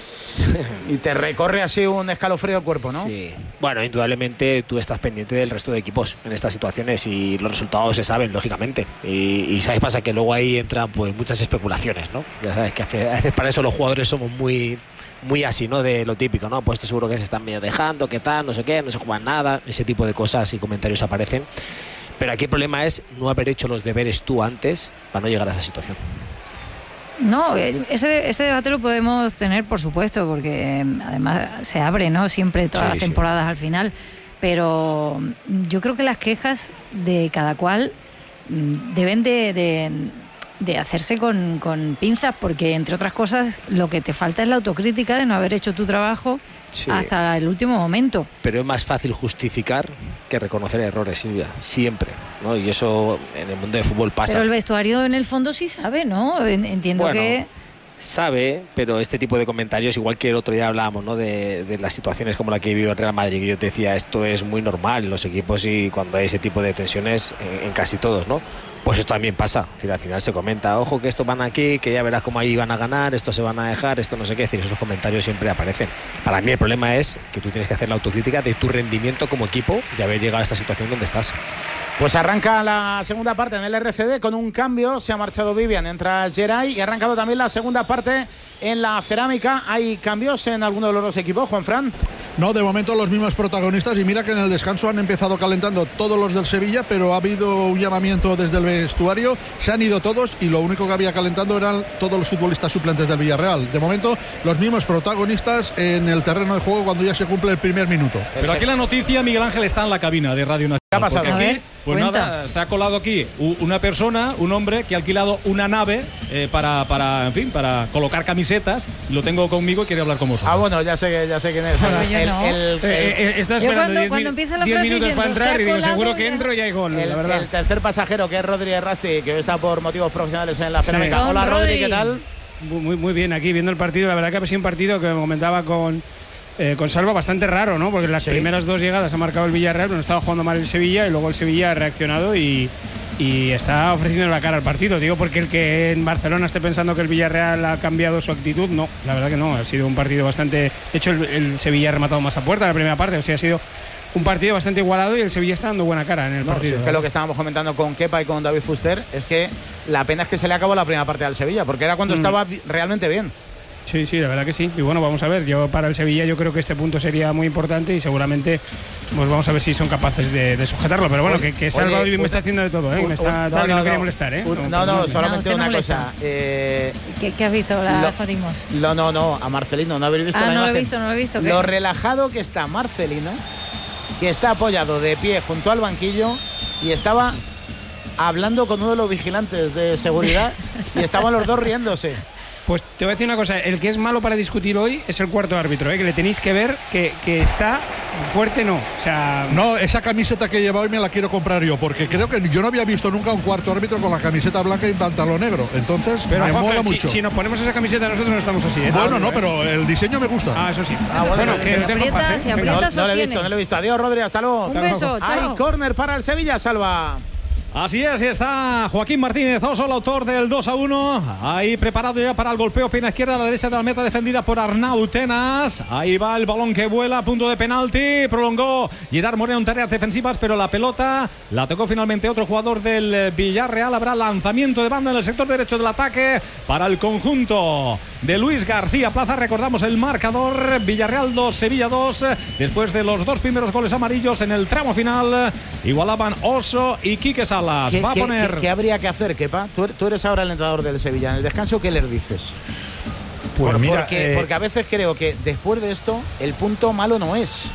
Y te recorre así un escalofrío el cuerpo, ¿no? Sí. Bueno, indudablemente tú estás pendiente del resto de equipos en estas situaciones y los resultados se saben, lógicamente. Y ¿sabes? Pasa que luego ahí entran pues muchas especulaciones, ¿no? Ya sabes que a veces para eso los jugadores somos muy así, ¿no? De lo típico, ¿no? Pues esto seguro que se están medio dejando, qué tal, no sé qué, no se juegan nada. Ese tipo de cosas y comentarios aparecen. Pero aquí el problema es no haber hecho los deberes tú antes para no llegar a esa situación. No, ese debate lo podemos tener, por supuesto, porque además se abre, ¿no? Siempre todas las temporadas al final. Pero yo creo que las quejas de cada cual deben de hacerse con pinzas, porque entre otras cosas lo que te falta es la autocrítica de no haber hecho tu trabajo hasta el último momento. Pero es más fácil justificar que reconocer errores, Silvia, siempre, ¿no? Y eso en el mundo del fútbol pasa. Pero el vestuario en el fondo sí sabe, ¿no? Entiendo que sabe, pero este tipo de comentarios, igual que el otro día hablábamos, ¿no? de las situaciones como la que vivió el Real Madrid, que yo te decía, esto es muy normal en los equipos y cuando hay ese tipo de tensiones en casi todos, ¿no? Pues esto también pasa, es decir, al final se comenta, ojo que estos van aquí, que ya verás cómo ahí van a ganar, esto se van a dejar, esto no sé qué, es decir, esos comentarios siempre aparecen. Para mí el problema es que tú tienes que hacer la autocrítica de tu rendimiento como equipo y haber llegado a esta situación donde estás. Pues arranca la segunda parte en el RCD con un cambio, se ha marchado Vivian, entra Geray y ha arrancado también la segunda parte en la Cerámica. ¿Hay cambios en alguno de los dos equipos, Juanfran? No, de momento los mismos protagonistas, y mira que en el descanso han empezado calentando todos los del Sevilla, pero ha habido un llamamiento desde el vestuario, se han ido todos y lo único que había calentando eran todos los futbolistas suplentes del Villarreal. De momento los mismos protagonistas en el terreno de juego cuando ya se cumple el primer minuto. Pero aquí la noticia, Miguel Ángel, está en la cabina de Radio Nacional. ¿Qué ha pasado? Porque aquí, pues nada, se ha colado aquí una persona, un hombre que ha alquilado una nave para colocar camisetas, y lo tengo conmigo y quiere hablar con vosotros. Ah, bueno, ya sé quién es. Está esperando cuando empieza la 10 frase minutos para entrar y digo, seguro que ya entro y hay gol, la verdad. El tercer pasajero, que es Rodri Rasti, que hoy está por motivos profesionales en la Cerámica. Hola, Rodri, ¿qué tal? Muy bien, aquí viendo el partido. La verdad que ha sido un partido que me comentaba con Salva bastante raro, ¿no? Porque en las primeras dos llegadas ha marcado el Villarreal, pero no estaba jugando mal el Sevilla, y luego el Sevilla ha reaccionado y está ofreciendo la cara al partido. Digo, porque el que en Barcelona esté pensando que el Villarreal ha cambiado su actitud, no, la verdad que no. Ha sido un partido bastante... De hecho, el Sevilla ha rematado más a puerta en la primera parte, o sea, ha sido un partido bastante igualado y el Sevilla está dando buena cara en el partido. Si es que lo que estábamos comentando con Kepa y con David Fuster es que la pena es que se le acabó la primera parte al Sevilla, porque era cuando estaba realmente bien. Sí, la verdad que sí. Y bueno, vamos a ver, yo para el Sevilla yo creo que este punto sería muy importante y seguramente pues vamos a ver si son capaces de sujetarlo. Pero bueno, que Salva hoy me está haciendo de todo, ¿eh? No quería molestar, ¿eh? Solamente una cosa. ¿Qué has visto? ¿La jodimos? No, a Marcelino, no habéis visto la imagen. No lo he visto. Lo relajado que está Marcelino, que está apoyado de pie junto al banquillo y estaba hablando con uno de los vigilantes de seguridad y estaban los dos riéndose. Pues te voy a decir una cosa, el que es malo para discutir hoy es el cuarto árbitro, que le tenéis que ver que está fuerte, no. O sea, no, esa camiseta que lleva hoy me la quiero comprar yo, porque creo que yo no había visto nunca un cuarto árbitro con la camiseta blanca y pantalón negro. Entonces, pero me mola mucho. Si nos ponemos esa camiseta nosotros no estamos así, ¿eh? Bueno, no, pero el diseño me gusta. Ah, eso sí. Bueno, que no lo he visto. Adiós, Rodri, hasta luego. Un beso, chao. Hay córner para el Sevilla, Salva. Así es, y está Joaquín Martínez Oso, el autor del 2-1. Ahí preparado ya para el golpeo, pierna izquierda a la derecha de la meta, defendida por Arnau Tenas. Ahí va el balón que vuela, a punto de penalti. Prolongó Gerard Moreno en tareas defensivas, pero la pelota la tocó finalmente otro jugador del Villarreal. Habrá lanzamiento de banda en el sector derecho del ataque para el conjunto de Luis García Plaza. Recordamos el marcador: Villarreal 2, Sevilla 2. Después de los dos primeros goles amarillos en el tramo final, igualaban Oso y Quique Salas. ¿Qué habría que hacer, Kepa? Tú eres ahora el entrenador del Sevilla. En el descanso, ¿qué les dices? Pues mira, porque a veces creo que después de esto el punto malo no es.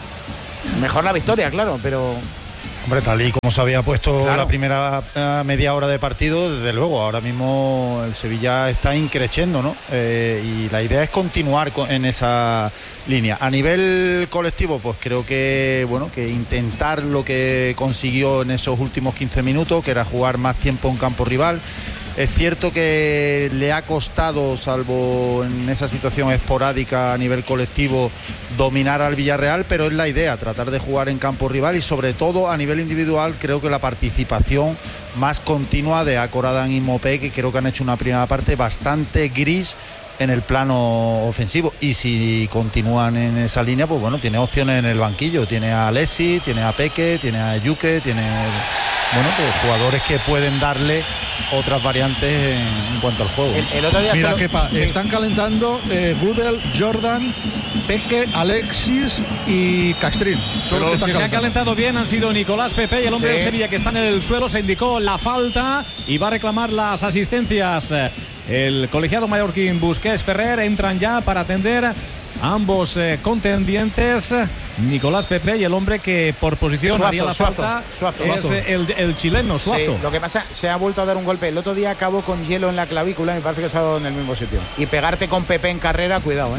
Mejor la victoria, claro, pero... Hombre, tal y como se había puesto la primera media hora de partido, desde luego, ahora mismo el Sevilla está increciendo, ¿no? Y la idea es continuar en esa línea. A nivel colectivo, pues creo que, bueno, que intentar lo que consiguió en esos últimos 15 minutos, que era jugar más tiempo en campo rival. Es cierto que le ha costado, salvo en esa situación esporádica a nivel colectivo, dominar al Villarreal, pero es la idea, tratar de jugar en campo rival y sobre todo a nivel individual creo que la participación más continua de Akoradan y Mopé, que creo que han hecho una primera parte bastante gris en el plano ofensivo, y si continúan en esa línea, pues bueno, tiene opciones en el banquillo, tiene a Alessi, tiene a Peque, tiene a Yuke, tiene, bueno, pues jugadores que pueden darle otras variantes en cuanto al juego. El otro día mira, Kepa, están calentando Gudel, Jordan, Peque, Alexis y Castrín. Los que se han calentado bien han sido Nicolás Pepe y el hombre del Sevilla, que está en el suelo. Se indicó la falta y va a reclamar las asistencias el colegiado mallorquín Busquets Ferrer. Entran ya para atender ambos contendientes, Nicolás Pepe y el hombre que por posición haría la falta es el chileno Suazo. Sí, lo que pasa, se ha vuelto a dar un golpe. El otro día acabó con hielo en la clavícula, me parece que se ha dado en el mismo sitio. Y pegarte con Pepe en carrera, cuidado,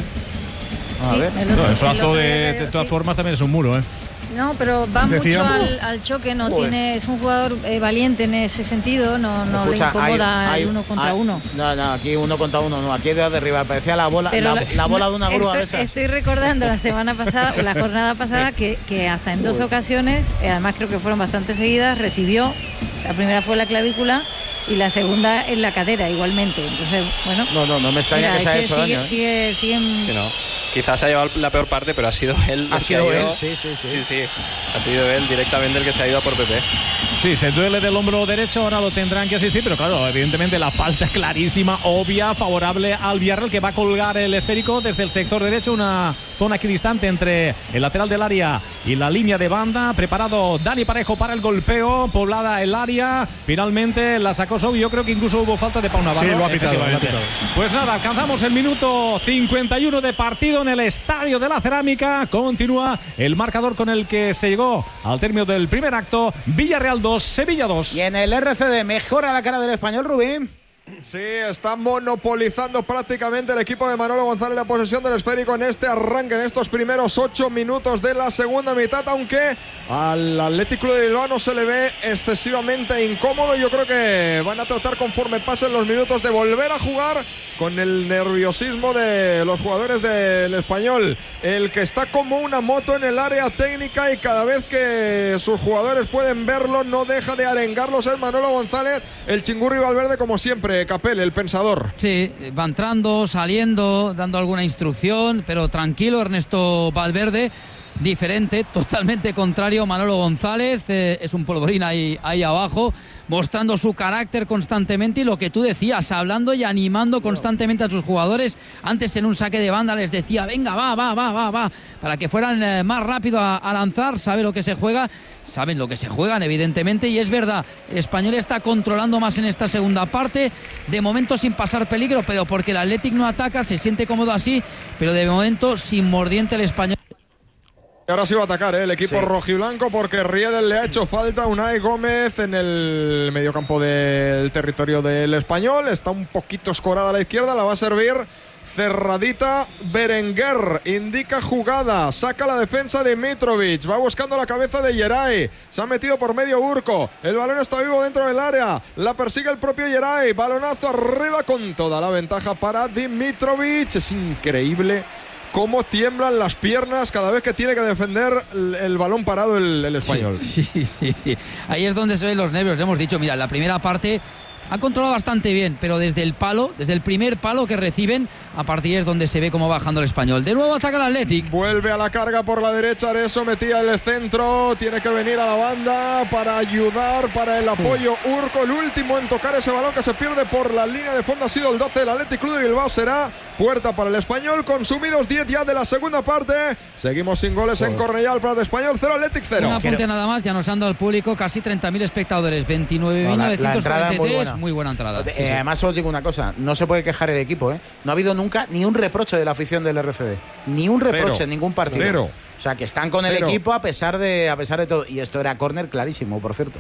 A ver. El Suazo de todas formas también es un muro, No, pero va mucho al choque, no tiene, es un jugador valiente en ese sentido, no le incomoda el uno contra uno. No, aquí uno contra uno, no, aquí de derribar, parecía la bola, la bola de una grúa de esas. Estoy recordando la semana pasada, o la jornada pasada, que hasta en dos ocasiones, además creo que fueron bastante seguidas, recibió, la primera fue la clavícula y la segunda en la cadera igualmente. Entonces, bueno. No me extraña que se haya hecho daño. Siguen. Sí, no. Quizás ha llevado la peor parte, pero ha sido él. Ha sido él, sí. Ha sido él directamente el que se ha ido a por Pepe. Sí, se duele del hombro derecho, ahora lo tendrán que asistir, pero claro, evidentemente la falta clarísima, obvia, favorable al Villarreal, que va a colgar el esférico desde el sector derecho, una zona equidistante entre el lateral del área y la línea de banda. Preparado Dani Parejo para el golpeo, poblada el área, finalmente la sacó Sou. Yo creo que incluso hubo falta de Pau Navarro. Sí, lo ha pitado. Pues nada, alcanzamos el minuto 51 de partido en el Estadio de la Cerámica. Continúa el marcador con el que se llegó al término del primer acto. Villarreal 2, Sevilla 2. Y en el RCD mejora la cara del Español, Rubén. Sí, está monopolizando prácticamente el equipo de Manolo González la posesión del esférico en este arranque, en estos primeros 8 minutos de la segunda mitad, aunque al Athletic Club de Bilbao no se le ve excesivamente incómodo. Yo creo que van a tratar, conforme pasen los minutos, de volver a jugar con el nerviosismo de los jugadores del Español, el que está como una moto en el área técnica, y cada vez que sus jugadores pueden verlo no deja de arengarlos el Manolo González, el Chingurri Valverde, como siempre. Capel, el pensador. Sí, va entrando, saliendo, dando alguna instrucción, pero tranquilo Ernesto Valverde. Diferente, totalmente contrario Manolo González, es un polvorín ahí abajo, mostrando su carácter constantemente, y lo que tú decías, hablando y animando constantemente a sus jugadores. Antes en un saque de banda les decía, venga, va, para que fueran más rápido a lanzar. Saben lo que se juegan, evidentemente, y es verdad, el Español está controlando más en esta segunda parte, de momento sin pasar peligro, pero porque el Athletic no ataca, se siente cómodo así, pero de momento sin mordiente el Español. Ahora sí va a atacar el equipo rojiblanco, porque Riedel le ha hecho falta a Unai Gómez en el mediocampo del territorio del Español. Está un poquito escorada a la izquierda, la va a servir cerradita Berenguer. Indica jugada, saca la defensa de Mitrovic, va buscando la cabeza de Yeray, se ha metido por medio Urco, el balón está vivo dentro del área, la persigue el propio Yeray, balonazo arriba con toda la ventaja para Dimitrovic. Es increíble cómo tiemblan las piernas cada vez que tiene que defender el balón parado el español. Sí. Ahí es donde se ven los nervios. Le hemos dicho, mira, la primera parte han controlado bastante bien, pero desde el primer palo que reciben, a partir es donde se ve cómo va bajando el español. De nuevo ataca el Athletic. Vuelve a la carga por la derecha, Areso metía el centro, tiene que venir a la banda para ayudar, para el apoyo. Urco, el último en tocar ese balón que se pierde por la línea de fondo, ha sido el 12 del Athletic Club de Bilbao. Será puerta para el español, consumidos 10 ya de la segunda parte. Seguimos sin goles en Cornellá, el Prat Español 0, Athletic 0. Un apunte nada más, ya nos han dado al público casi 30.000 espectadores, 29.943, muy buena entrada. Además os digo una cosa, no se puede quejar el equipo, no ha habido nunca ni un reproche de la afición del RCD, ni un reproche en ningún partido. O sea, que están con el equipo a pesar de todo. Y esto era córner clarísimo, por cierto.